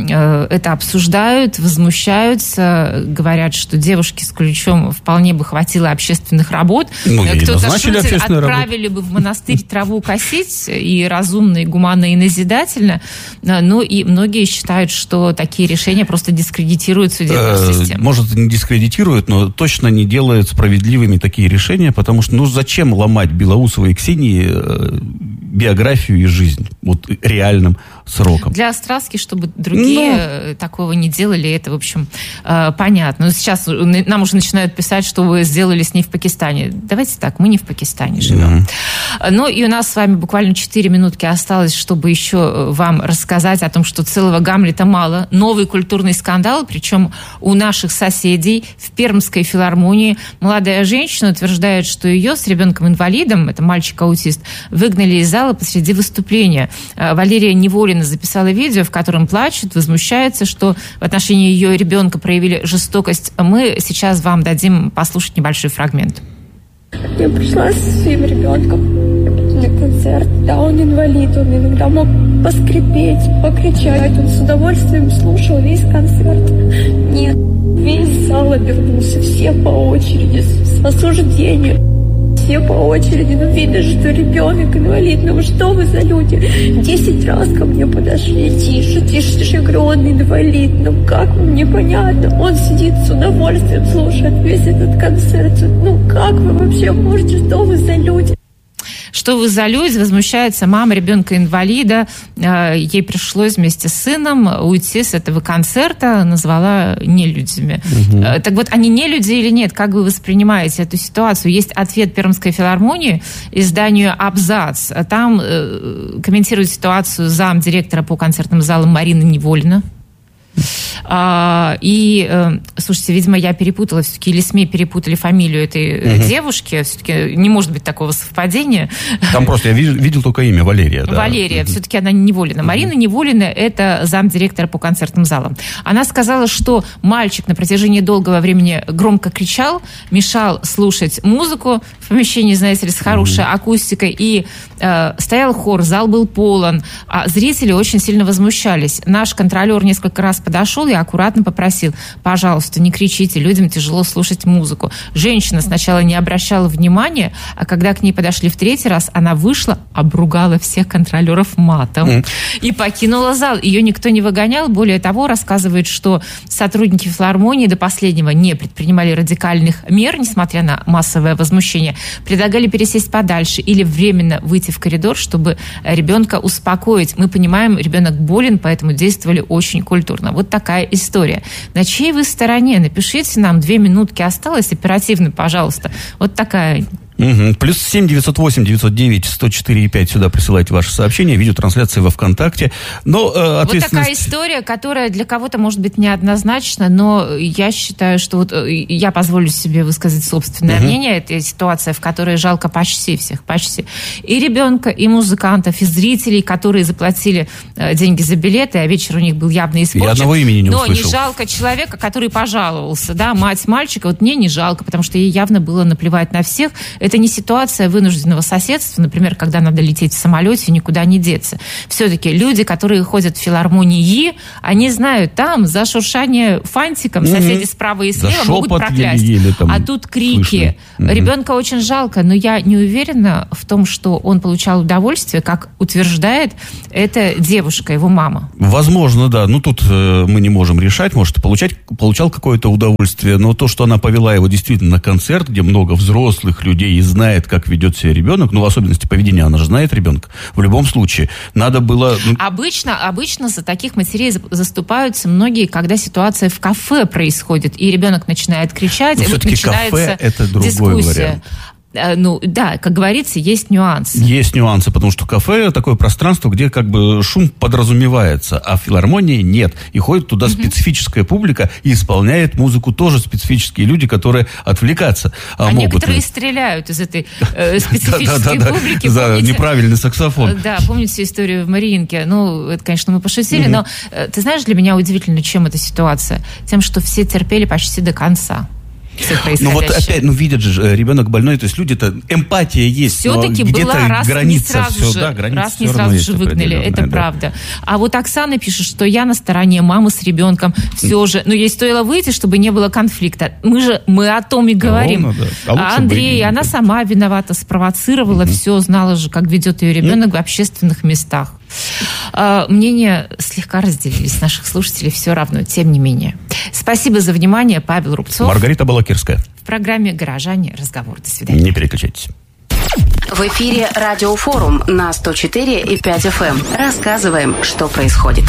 это обсуждают, возмущаются, говорят, что девушке с ключом вполне бы хватило общественных работ. Ну, кто-то шутит, отправили бы в монастырь траву косить, и разумно, и гуманно, и назидательно. Но и многие считают, что такие решения просто дискредитируют судебную систему. Может, не дискредитируют, но точно не делают справедливыми такие решения, потому что, ну, зачем ломать Белоусовой и Ксении биографию и жизнь вот реальным сроком? Для Островски, чтобы другие но... такого не делали, это, в общем, понятно. Но сейчас нам уже начинают писать, что вы сделали с ней в Пакистане. Давайте так, мы не в Пакистане живем. Mm-hmm. Ну и у нас с вами буквально четыре минутки осталось, чтобы еще вам рассказать о том, что целого Гамлета мало. Новый культурный скандал, причем у наших соседей в Пермской филармонии. Молодая женщина утверждает, что ее с ребенком-инвалидом, это мальчик-аутист, выгнали из зала посреди выступления. Валерия Неволина записала видео, в котором плачет, возмущается, что в отношении ее ребенка проявили жестокость. Мы сейчас вам дадим послушать небольшой фрагмент. Я пришла со своим ребенком на концерт. Да, он инвалид, он иногда мог поскрипеть, покричать. Он с удовольствием слушал весь концерт. Нет, весь зал обернулся, все по очереди, с осуждением. Все по очереди, ну видно, что ребенок инвалид, ну что вы за люди? Десять раз ко мне подошли, тише, тише, тише, я говорю, он инвалид, ну как вам непонятно? Он сидит с удовольствием, слушает весь этот концерт, ну как вы вообще можете, что вы за люди? Что вы за люди? Возмущается мама ребенка-инвалида. Ей пришлось вместе с сыном уйти с этого концерта, назвала нелюдями. Угу. Так вот, они не люди или нет? Как вы воспринимаете эту ситуацию? Есть ответ Пермской филармонии, изданию «Абзац». Там э, комментирует ситуацию замдиректора по концертным залам Марина Неволина. А, и, э, слушайте, видимо, я перепутала, все-таки или СМИ перепутали фамилию этой угу. девушки, все-таки не может быть такого совпадения. Там просто я видел, видел только имя Валерия. Да. Валерия, угу. все-таки она Неволина. Угу. Марина Неволина – это замдиректора по концертным залам. Она сказала, что мальчик на протяжении долгого времени громко кричал, мешал слушать музыку в помещении, знаете ли, с хорошей угу. акустикой, и э, стоял хор, зал был полон, а зрители очень сильно возмущались. Наш контролер несколько раз подошел и аккуратно попросил: пожалуйста, не кричите, людям тяжело слушать музыку. Женщина сначала не обращала внимания, а когда к ней подошли в третий раз, она вышла, обругала всех контролеров матом mm. и покинула зал. Ее никто не выгонял. Более того, рассказывает, что сотрудники филармонии до последнего не предпринимали радикальных мер, несмотря на массовое возмущение. Предлагали пересесть подальше или временно выйти в коридор, чтобы ребенка успокоить. Мы понимаем, ребенок болен, поэтому действовали очень культурно. Вот такая история. На чьей вы стороне? Напишите нам, две минутки осталось, оперативно, пожалуйста. Вот такая... Угу. Плюс семь девятьсот восемь девятьсот девять сто четыре и пять. Сюда присылайте ваши сообщения, видеотрансляции во ВКонтакте. Но, э, ответственность... Вот такая история, которая для кого-то может быть неоднозначна, но я считаю, что вот я позволю себе высказать собственное угу. мнение. Это ситуация, в которой жалко почти всех, почти. И ребенка, и музыкантов, и зрителей, которые заплатили э, деньги за билеты, а вечер у них был явно испорчен. Я одного имени не но услышал. Не жалко человека, который пожаловался, да, мать мальчика. Вот мне не жалко, потому что ей явно было наплевать на всех. Это не ситуация вынужденного соседства, например, когда надо лететь в самолете и никуда не деться. Все-таки люди, которые ходят в филармонии, они знают, там за шуршание фантиком mm-hmm. соседи справа и слева могут проклясть. Еле-еле там а тут крики. Mm-hmm. Ребенка очень жалко, но я не уверена в том, что он получал удовольствие, как утверждает эта девушка, его мама. Возможно, да. Ну, тут э, мы не можем решать. Может, получать, получал какое-то удовольствие, но то, что она повела его действительно на концерт, где много взрослых людей и знает, как ведет себя ребенок, ну, в особенности поведения, она же знает ребенка. В любом случае, надо было... Ну... Обычно, обычно за таких матерей заступаются многие, когда ситуация в кафе происходит, и ребенок начинает кричать, но и вот начинается кафе — это другой дискуссия. Вариант. Ну, да, как говорится, есть нюансы. Есть нюансы, потому что кафе — такое пространство, где как бы шум подразумевается, а в филармонии нет. И ходит туда mm-hmm. специфическая публика и исполняет музыку тоже специфические люди, которые отвлекаться а могут. некоторые стреляют из этой э, специфической публики. За неправильный саксофон. Да, помните историю в Мариинке? Ну, это, конечно, мы пошутили, но ты знаешь, для меня удивительно, чем эта ситуация? Тем, что все терпели почти до конца. Ну вот опять, ну видят же, ребенок больной, то есть люди-то, эмпатия есть, все-таки но где-то была, раз граница не сразу все, же, да, граница раз не сразу же выгнали, это да. правда. А вот Оксана пишет, что я на стороне мамы с ребенком, все же, но ей стоило выйти, чтобы не было конфликта. Мы же, мы о том и говорим. Ровно, да. А, а Андрей, она сама виновата, спровоцировала mm-hmm. все, знала же, как ведет ее ребенок mm-hmm. в общественных местах. Мнения слегка разделились наших слушателей, все равно, тем не менее. Спасибо за внимание, Павел Рубцов. Маргарита Балакирская. В программе «Горожане. Разговор». До свидания. Не переключайтесь. В эфире Радиофорум на сто четыре и пять эф эм. Рассказываем, что происходит.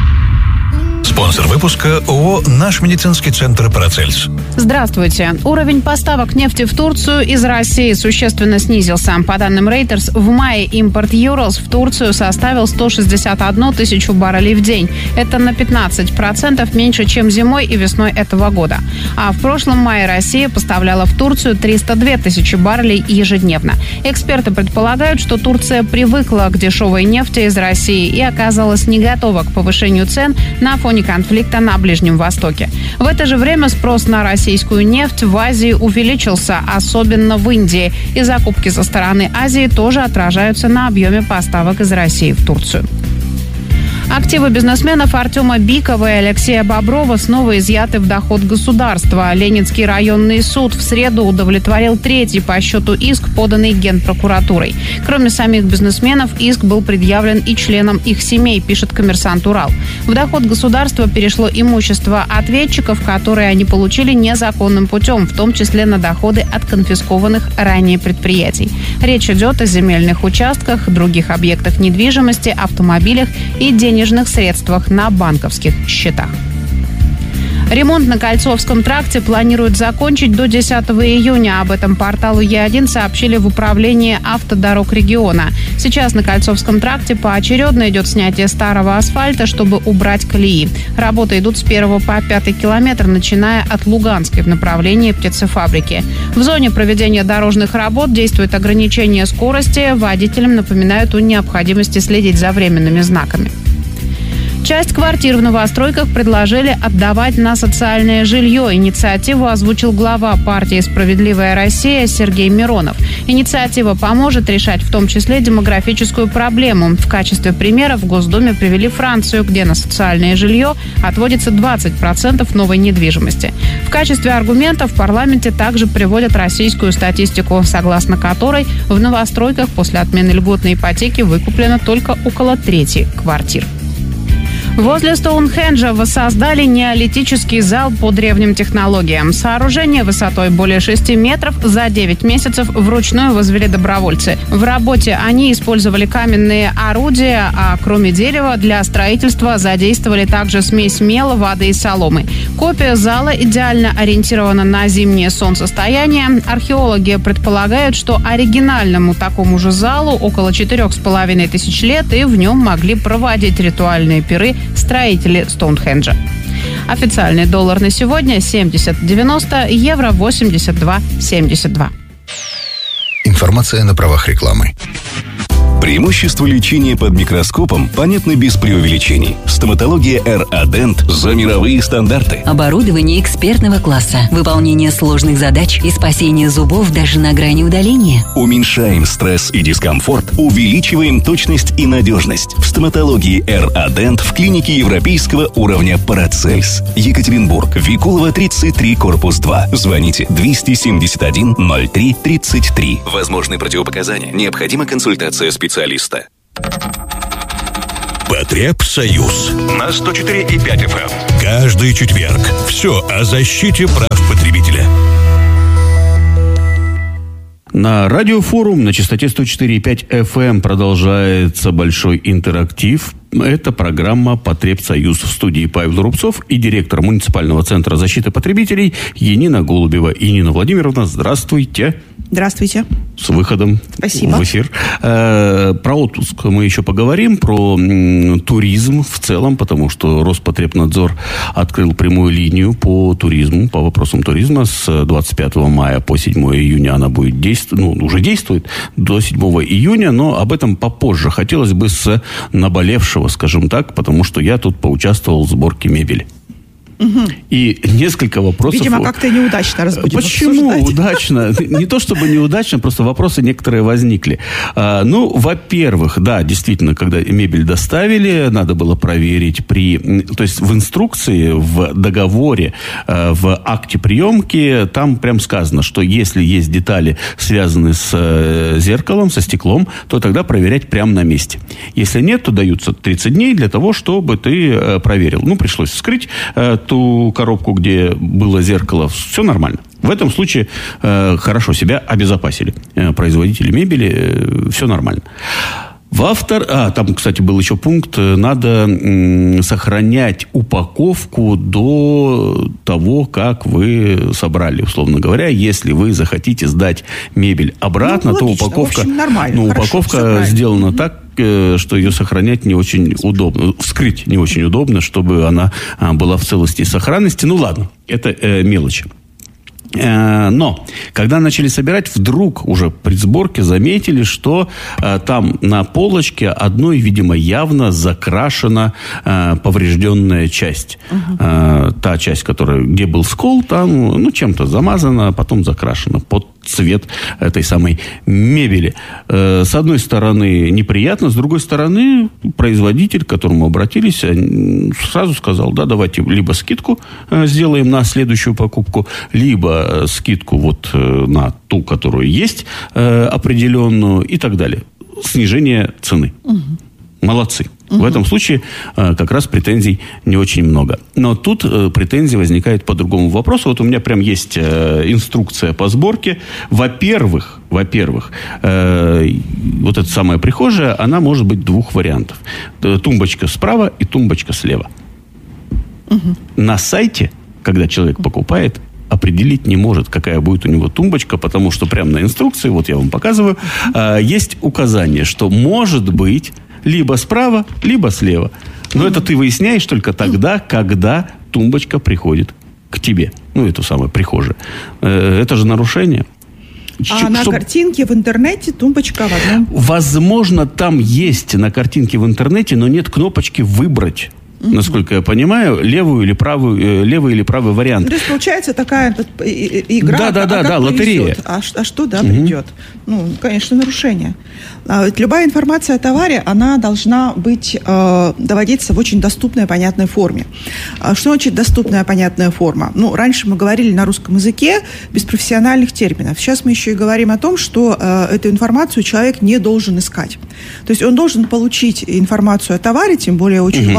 Спонсор выпуска ООО «Наш медицинский центр Парацельс». Здравствуйте. Уровень поставок нефти в Турцию из России существенно снизился. По данным Reuters, в мае импорт Urals в Турцию составил сто шестьдесят одну тысячу баррелей в день. Это на пятнадцать процентов меньше, чем зимой и весной этого года. А в прошлом мае Россия поставляла в Турцию триста две тысячи баррелей ежедневно. Эксперты предполагают, что Турция привыкла к дешевой нефти из России и оказалась не готова к повышению цен на фоне конфликта на Ближнем Востоке. В это же время спрос на российскую нефть в Азии увеличился, особенно в Индии. И закупки со стороны Азии тоже отражаются на объеме поставок из России в Турцию. Активы бизнесменов Артема Бикова и Алексея Боброва снова изъяты в доход государства. Ленинский районный суд в среду удовлетворил третий по счету иск, поданный Генпрокуратурой. Кроме самих бизнесменов, иск был предъявлен и членам их семей, пишет «Коммерсант Урал». В доход государства перешло имущество ответчиков, которые они получили незаконным путем, в том числе на доходы от конфискованных ранее предприятий. Речь идет о земельных участках, других объектах недвижимости, автомобилях и денежных денежных средствах на банковских счетах. Ремонт на Кольцовском тракте планируют закончить до десятого июня. Об этом порталу Е один сообщили в управлении автодорог региона. Сейчас на Кольцовском тракте поочередно идет снятие старого асфальта, чтобы убрать колеи. Работы идут с первого по пятый километр, начиная от Луганской в направлении птицефабрики. В зоне проведения дорожных работ действует ограничение скорости. Водителям напоминают о необходимости следить за временными знаками. Часть квартир в новостройках предложили отдавать на социальное жилье. Инициативу озвучил глава партии «Справедливая Россия» Сергей Миронов. Инициатива поможет решать в том числе демографическую проблему. В качестве примера в Госдуме привели Францию, где на социальное жилье отводится двадцать процентов новой недвижимости. В качестве аргумента в парламенте также приводят российскую статистику, согласно которой в новостройках после отмены льготной ипотеки выкуплено только около трети квартир. Возле Стоунхенджа воссоздали неолитический зал по древним технологиям. Сооружение высотой более шести метров за девять месяцев вручную возвели добровольцы. В работе они использовали каменные орудия, а кроме дерева для строительства задействовали также смесь мела, воды и соломы. Копия зала идеально ориентирована на зимнее солнцестояние. Археологи предполагают, что оригинальному такому же залу около четырех с половиной тысяч лет, и в нем могли проводить ритуальные пиры строители Стоунхенджа. Официальный доллар на сегодня семьдесят девяносто, евро восемьдесят два семьдесят два. Информация на правах рекламы. Преимущества лечения под микроскопом понятны без преувеличений. Стоматология эр-Адент за мировые стандарты. Оборудование экспертного класса, выполнение сложных задач и спасение зубов даже на грани удаления. Уменьшаем стресс и дискомфорт, увеличиваем точность и надежность. В стоматологии эр-Адент в клинике европейского уровня Парацельс. Екатеринбург, Викулова, тридцать три, корпус два. Звоните двести семьдесят один ноль три тридцать три. Возможны противопоказания. Необходима консультация специалиста. специалиста. Потребсоюз на сто четыре и пять эф эм. Каждый четверг. Все о защите прав потребителя. На радиофорум на частоте сто четыре и пять эф эм продолжается большой интерактив. Это программа «Потребсоюз». В студии Павел Рубцов и директор муниципального центра защиты потребителей Янина Голубева. Янина Владимировна, здравствуйте. Здравствуйте. С выходом Спасибо. в эфир. Э, про отпуск мы еще поговорим, про м, туризм в целом, потому что Роспотребнадзор открыл прямую линию по туризму, по вопросам туризма. С двадцать пятого мая по седьмого июня она будет действовать, ну, уже действует до седьмого июня, но об этом попозже. Хотелось бы с наболевшего, скажем так, потому что я тут поучаствовал в сборке мебели. Угу. И несколько вопросов... Видимо, как-то неудачно раз будем Почему обсуждать. удачно? Не то чтобы неудачно, просто вопросы некоторые возникли. А, ну, во-первых, да, действительно, когда мебель доставили, надо было проверить при... То есть в инструкции, в договоре, в акте приемки, там прям сказано, что если есть детали, связанные с зеркалом, со стеклом, то тогда проверять прямо на месте. Если нет, то даются тридцать дней для того, чтобы ты проверил. Ну, пришлось вскрыть ту коробку, где было зеркало, все нормально. В этом случае э, хорошо себя обезопасили. Э, производители мебели, э, все нормально. Во втор... А, там, кстати, был еще пункт. Надо м, сохранять упаковку до того, как вы собрали, условно говоря. Если вы захотите сдать мебель обратно, ну, то логично. Упаковка, в общем, нормально. ну, Хорошо, упаковка сделана mm-hmm. так, что ее сохранять не очень удобно. Вскрыть не очень удобно, чтобы она была в целости и сохранности. Ну, ладно, это э, мелочи. Но, когда начали собирать, вдруг уже при сборке заметили, что э, там на полочке одной, видимо, явно закрашена э, поврежденная часть. Uh-huh. Э, та часть, которая, где был скол, там ну, чем-то замазана, а потом закрашена под цвет этой самой мебели. Э, с одной стороны, неприятно, с другой стороны, производитель, к которому обратились, сразу сказал, да, давайте либо скидку э, сделаем на следующую покупку, либо скидку вот на ту, которую есть, э, определенную и так далее. Снижение цены. Угу. Молодцы. Угу. В этом случае э, как раз претензий не очень много. Но тут э, претензии возникают по другому вопросу. Вот у меня прям есть э, инструкция по сборке. Во-первых, во-первых, э, вот эта самая прихожая, она может быть двух вариантов. Тумбочка справа и тумбочка слева. Угу. На сайте, когда человек покупает, определить не может, какая будет у него тумбочка, потому что прямо на инструкции, вот я вам показываю, э, есть указание, что может быть либо справа, либо слева. Но это ты выясняешь только тогда, когда тумбочка приходит к тебе. Ну, эту самую прихожую. Э, это же нарушение. А Ч- на чтоб... картинке в интернете тумбочка в одном? Возможно, там есть на картинке в интернете, но нет кнопочки «Выбрать». Uh-huh. Насколько я понимаю, левую или правую, левый или правый вариант. То есть, получается, такая игра, да, да, а да, как да, лотерея. А, а что, да, uh-huh. придет? Ну, конечно, нарушение. А ведь любая информация о товаре, она должна быть, э, доводиться в очень доступной, понятной форме. А что значит доступная, понятная форма? Ну, раньше мы говорили на русском языке без профессиональных терминов. Сейчас мы еще и говорим о том, что э, эту информацию человек не должен искать. То есть он должен получить информацию о товаре, тем более очень uh-huh. важную информацию,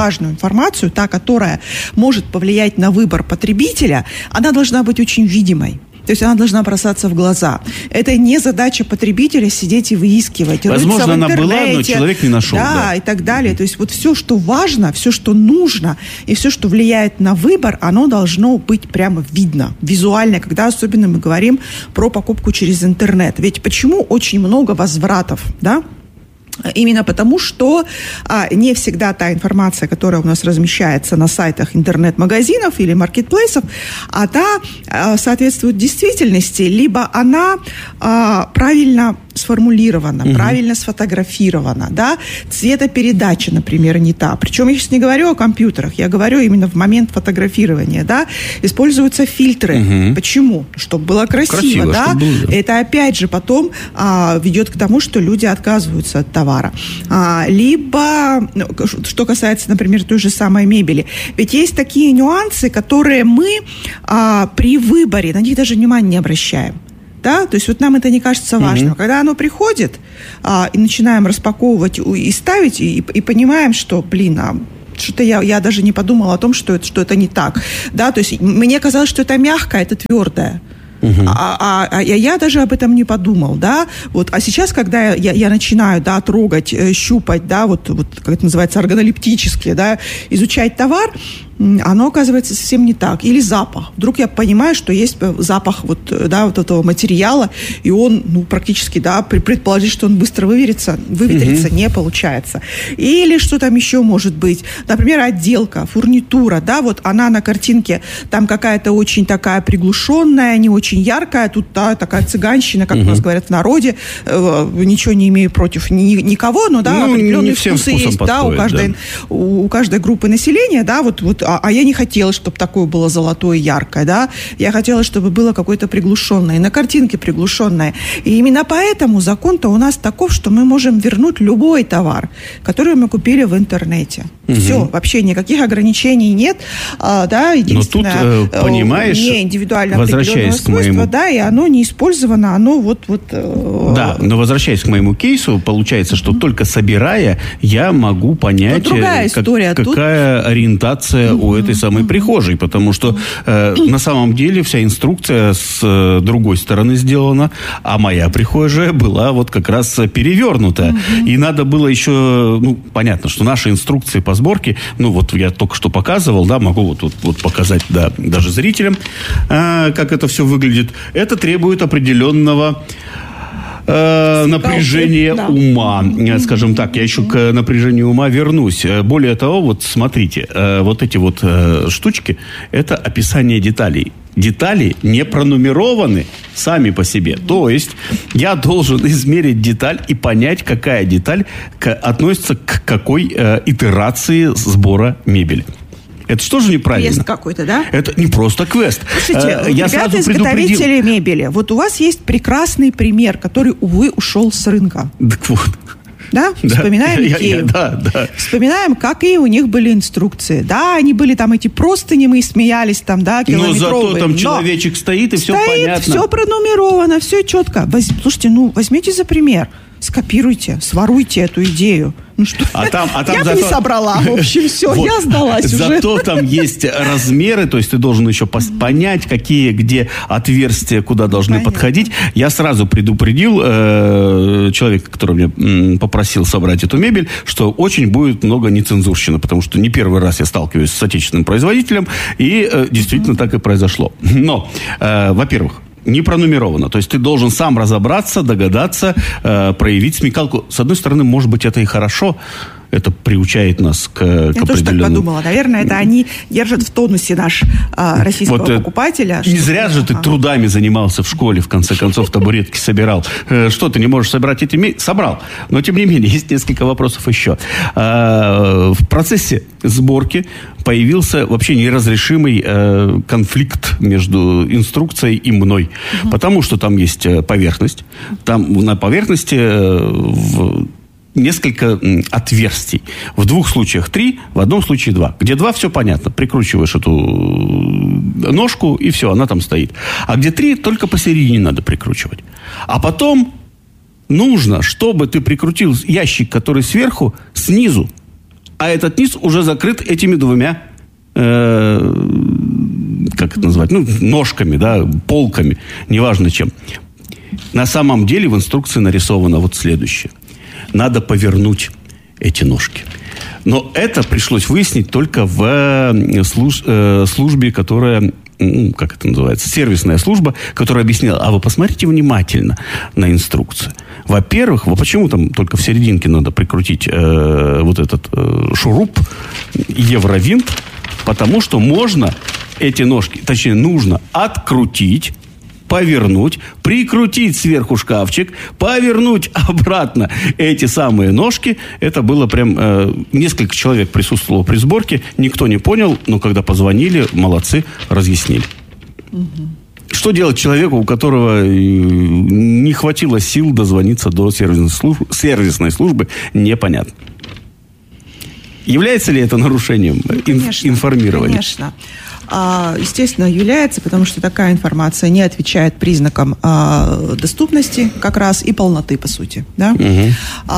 информацию, та, которая может повлиять на выбор потребителя, она должна быть очень видимой. То есть она должна бросаться в глаза. Это не задача потребителя сидеть и выискивать. Возможно, она была, но человек не нашел. Да, да, и так далее. То есть вот все, что важно, все, что нужно, и все, что влияет на выбор, оно должно быть прямо видно, визуально, когда особенно мы говорим про покупку через интернет. Ведь почему очень много возвратов, да? Именно потому, что а, не всегда та информация, которая у нас размещается на сайтах интернет-магазинов или маркетплейсов, она а, соответствует действительности, либо она а, правильно сформулирована, угу. правильно сфотографирована, да, цветопередача, например, не та. Причем я сейчас не говорю о компьютерах, я говорю именно в момент фотографирования, да, используются фильтры. Угу. Почему? Чтобы было красиво, красиво да. Было, да. Это опять же потом а, ведет к тому, что люди отказываются от товара. А, либо, что касается, например, той же самой мебели, ведь есть такие нюансы, которые мы а, при выборе, на них даже внимания не обращаем. Да? То есть вот нам это не кажется важным. Mm-hmm. Когда оно приходит, а, и начинаем распаковывать и ставить, и, и понимаем, что, блин, а что-то я, я даже не подумала о том, что это, что это не так. Да? То есть мне казалось, что это мягкое, это твердое. Uh-huh. А, а, а я даже об этом не подумал, да, вот, а сейчас, когда я, я начинаю, да, трогать, щупать, да, вот, вот, как это называется, органолептически, да, изучать товар, оно оказывается совсем не так. Или запах. Вдруг я понимаю, что есть запах вот, да, вот этого материала, и он, ну, практически, да, предположить, что он быстро выветрится, выветрится, uh-huh. не получается. Или что там еще может быть? Например, отделка, фурнитура, да, вот она на картинке, там какая-то очень такая приглушенная, не очень яркая, тут, да, такая цыганщина, как uh-huh. у нас говорят в народе, э, ничего не имею против ни, никого, но, да, ну, определенные вкусы есть, подходит, да, у каждой, да. У, у каждой группы населения, да, вот, вот А, а я не хотела, чтобы такое было золотое, яркое, да. Я хотела, чтобы было какое-то приглушенное, на картинке приглушенное. И именно поэтому закон-то у нас таков, что мы можем вернуть любой товар, который мы купили в интернете. Угу. Все, вообще никаких ограничений нет, а, да, единственное, но тут, э, понимаешь, не индивидуально определенного свойства, моему... да, и оно не использовано, оно вот... вот э... Да, но возвращаясь к моему кейсу, получается, что угу. только собирая, я могу понять, другая как, история. какая Тут... ориентация у этой самой прихожей, потому что э, на самом деле вся инструкция с э, другой стороны сделана, а моя прихожая была вот как раз перевернутая. Mm-hmm. И надо было еще, ну, понятно, что наши инструкции по сборке, ну, вот я только что показывал, да, могу вот, вот, вот показать, да, даже зрителям, э, как это все выглядит. Это требует определенного напряжение да. ума, скажем так. Я еще к напряжению ума вернусь. Более того, вот смотрите, вот эти вот штучки, это описание деталей. Детали не пронумерованы сами по себе. То есть я должен измерить деталь и понять, какая деталь относится к какой итерации сбора мебели. Это что же неправильно? Квест какой-то, да? Это не просто квест. Слушайте, я ребята-изготовители мебели, вот у вас есть прекрасный пример, который, увы, ушел с рынка. Так вот. Да? Да. Вспоминаем я, Икею. Я, да, да. Вспоминаем, какие у них были инструкции. Да, они были там эти простыни, мы смеялись там, да, километровые. Но зато там человечек стоит, и все стоит, понятно. Все пронумеровано, все четко. Воз... Слушайте, ну, возьмите за пример. Скопируйте, своруйте эту идею. Ну что, а там, а там я зато... бы не собрала, в общем, все, вот. Я сдалась уже. Зато там есть размеры, то есть ты должен еще понять, какие, где отверстия, куда должны Понятно. подходить. Я сразу предупредил э, человека, который меня м, попросил собрать эту мебель, что очень будет много нецензурщины, потому что не первый раз я сталкиваюсь с отечественным производителем, и э, действительно так и произошло. Но, э, во-первых, не пронумеровано. То есть ты должен сам разобраться, догадаться, э, проявить смекалку. С одной стороны, может быть, это и хорошо. Это приучает нас к, Я к определенному... Я тоже так подумала. Наверное, это они держат в тонусе наш а, российского вот, покупателя. Не зря же ты трудами занимался в школе, в конце концов, табуретки собирал. Что, ты не можешь собрать эти... Собрал. Но, тем не менее, есть несколько вопросов еще. В процессе сборки появился вообще неразрешимый конфликт между инструкцией и мной. Угу. Потому что там есть поверхность. Там на поверхности... В несколько отверстий. В двух случаях три, в одном случае два. Где два, все понятно. Прикручиваешь эту ножку, и все, она там стоит. А где три, только посередине надо прикручивать. А потом нужно, чтобы ты прикрутил ящик, который сверху, снизу. а этот низ уже закрыт этими двумя, э, как это назвать, ну, ножками, да, полками, неважно чем. На самом деле в инструкции нарисовано вот следующее. Надо повернуть эти ножки. Но это пришлось выяснить только в служ, э, службе, которая, ну, как это называется, сервисная служба, которая объясняла, а вы посмотрите внимательно на инструкцию. Во-первых, вы почему там только в серединке надо прикрутить э, вот этот э, шуруп, евровинт, потому что можно эти ножки, точнее, нужно открутить, повернуть, прикрутить сверху шкафчик, повернуть обратно эти самые ножки. Это было прям... Э, несколько человек присутствовало при сборке, никто не понял, но когда позвонили, молодцы, разъяснили. Угу. Что делать человеку, у которого не хватило сил дозвониться до сервисной службы, сервисной службы, непонятно. Является ли это нарушением конечно, информирования? Конечно. Естественно, является, потому что такая информация не отвечает признакам а, доступности как раз и полноты, по сути. Да? Угу.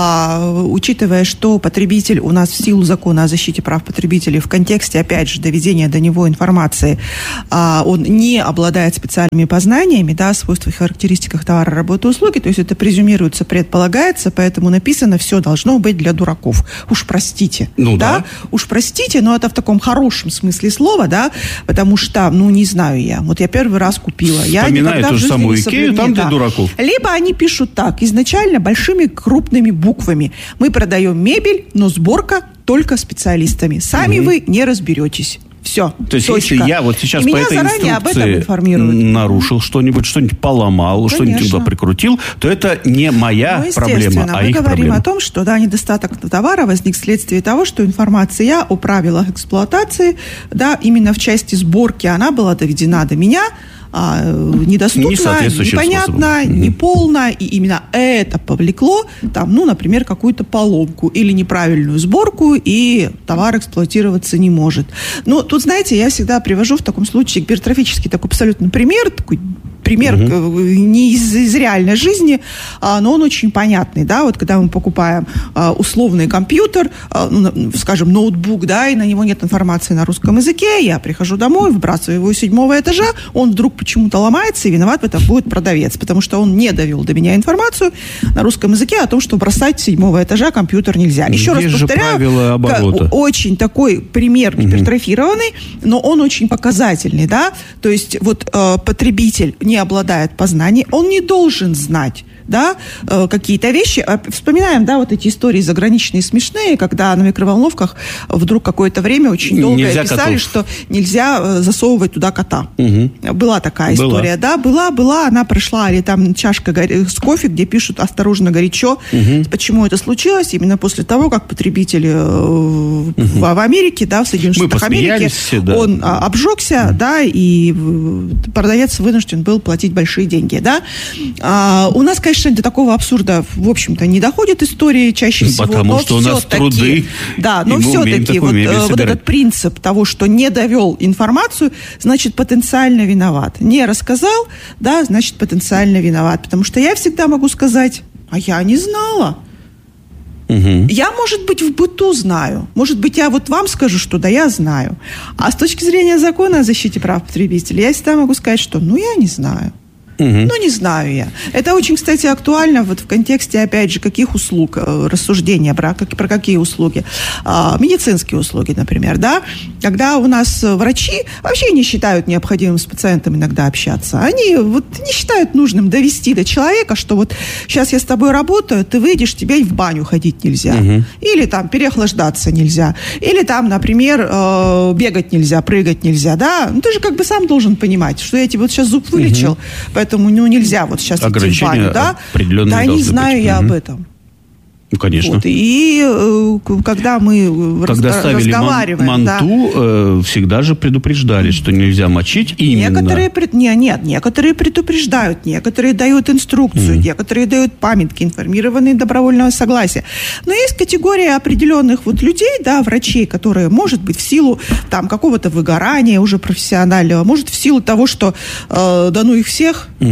А, учитывая, что потребитель у нас в силу закона о защите прав потребителей в контексте, опять же, доведения до него информации, а, он не обладает специальными познаниями, да, о свойствах и характеристиках товара, работы, услуги, то есть это презюмируется, предполагается, поэтому написано «все должно быть для дураков». Уж простите. Ну, да? да. Уж простите, но это в таком хорошем смысле слова, да, потому что, ну, не знаю я. Вот я первый раз купила. Я вспоминаю ту же самую Икею, там для дураков. Либо они пишут так, изначально большими крупными буквами. Мы продаем мебель, но сборка только специалистами. Сами угу. вы не разберетесь. Все. То есть, точка. если я вот сейчас и по этой инструкции нарушил что-нибудь, что-нибудь поломал, конечно, что-нибудь туда прикрутил, то это не моя ну, проблема, а мы их говорим проблема. о том, что да, недостаток товара возник вследствие того, что информация о правилах эксплуатации, да, именно в части сборки, она была доведена до меня, а, недоступно, не непонятно, угу. неполно, и именно это повлекло, там, ну, например, какую-то поломку или неправильную сборку, и товар эксплуатироваться не может. Ну, тут, знаете, я всегда привожу в таком случае гипертрофический такой абсолютно пример, такой пример угу. не из, из реальной жизни, а, но он очень понятный, да, вот когда мы покупаем а, условный компьютер, а, ну, скажем, ноутбук, да, и на него нет информации на русском языке, я прихожу домой, выбрасываю его с седьмого этажа, он вдруг почему-то ломается, и виноват в этом будет продавец, потому что он не довел до меня информацию на русском языке о том, что бросать с седьмого этажа компьютер нельзя. Еще Есть раз повторяю, очень такой пример гипертрофированный, угу. но он очень показательный, да, то есть вот э, потребитель не обладает познанием, он не должен знать, да, э, какие-то вещи. Вспоминаем, да, вот эти истории заграничные смешные, когда на микроволновках вдруг какое-то время очень долго нельзя писали, котов. Что нельзя засовывать туда кота. Угу. Была такая была. история, да, была, была, она прошла, или там чашка с кофе, где пишут «осторожно, горячо». Угу. Почему это случилось? Именно после того, как потребитель угу. в, в Америке, да, в Соединенных Штатах Америки, да. он а, обжегся, угу. да, и продавец вынужден был платить большие деньги, да. А, у нас, конечно, до такого абсурда, в общем-то, не доходит истории чаще всего. Потому что у нас труды. Да, но все-таки вот, вот этот принцип того, что не довел информацию, значит, потенциально виноват. Не рассказал, да, значит, потенциально виноват. Потому что я всегда могу сказать, а я не знала. Угу. Я, может быть, в быту знаю. Может быть, я вот вам скажу, что да, я знаю. А с точки зрения закона о защите прав потребителей, я всегда могу сказать, что ну, я не знаю. Угу. Ну, не знаю я. Это очень, кстати, актуально вот в контексте, опять же, каких услуг, рассуждения про, про какие услуги. А, медицинские услуги, например, да. Когда у нас врачи вообще не считают необходимым с пациентом иногда общаться. Они вот не считают нужным довести до человека, что вот сейчас я с тобой работаю, ты выйдешь, тебе и в баню ходить нельзя. Угу. Или там переохлаждаться нельзя. Или там, например, э, бегать нельзя, прыгать нельзя, да. Ну, ты же как бы сам должен понимать, что я тебе вот сейчас зуб вылечил, угу. поэтому ну, нельзя вот сейчас идти в баню, да? Да, не знаю быть. я угу. об этом. Ну, конечно. Вот. И э, когда мы когда раз, ставили разговариваем... ман, манту, да, э, всегда же предупреждали, что нельзя мочить именно... Некоторые, не, нет, некоторые предупреждают, некоторые дают инструкцию, mm. некоторые дают памятки, информированные добровольного согласия. Но есть категория определенных вот людей, да, врачей, которые, может быть, в силу там какого-то выгорания уже профессионального, может, в силу того, что э, да ну их всех... Mm-hmm.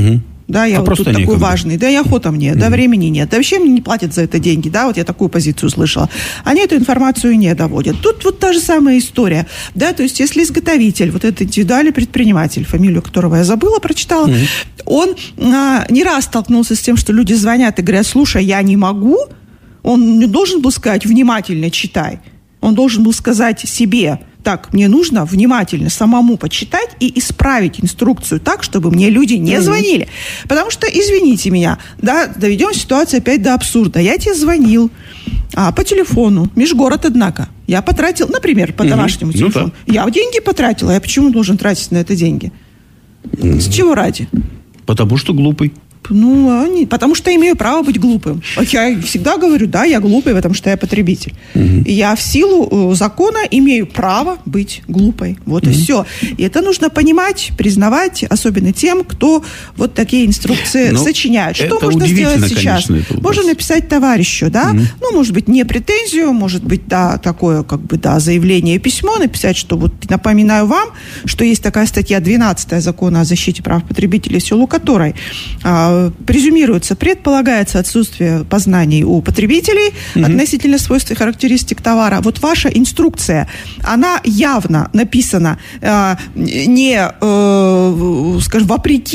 да, я а вот тут такой некогда. важный, да, и охота мне, mm-hmm. да, времени нет, да, вообще мне не платят за это деньги, да, вот я такую позицию слышала. Они эту информацию не доводят. Тут вот та же самая история, да, то есть если изготовитель, вот этот индивидуальный предприниматель, фамилию которого я забыла, прочитала, mm-hmm. он а, не раз столкнулся с тем, что люди звонят и говорят, слушай, я не могу, он не должен был сказать, внимательно читай, он должен был сказать себе, так, мне нужно внимательно самому почитать и исправить инструкцию так, чтобы мне люди не mm-hmm. звонили. Потому что, извините меня, да, доведем ситуацию опять до абсурда. Я тебе звонил а, по телефону, межгород, однако. Я потратил, например, по mm-hmm. домашнему телефону. Ну, да. Я деньги потратила, я почему должен тратить на это деньги? Mm-hmm. С чего ради? Потому что глупый. Ну, они, потому что имею право быть глупым. Я всегда говорю, да, я глупый, потому что я потребитель. Uh-huh. И я в силу закона имею право быть глупой. Вот uh-huh. и все. И это нужно понимать, признавать, особенно тем, кто вот такие инструкции ну, сочиняет. Что можно сделать сейчас? Конечно, можно написать товарищу, да? Uh-huh. Ну, может быть, не претензию, может быть, да, такое, как бы, да, заявление, письмо написать, что вот напоминаю вам, что есть такая статья двенадцатая Закона о защите прав потребителей, в силу которой а, презюмируется, предполагается отсутствие познаний у потребителей mm-hmm. относительно свойств и характеристик товара. Вот ваша инструкция, она явно написана э, не, э, скажем, вопреки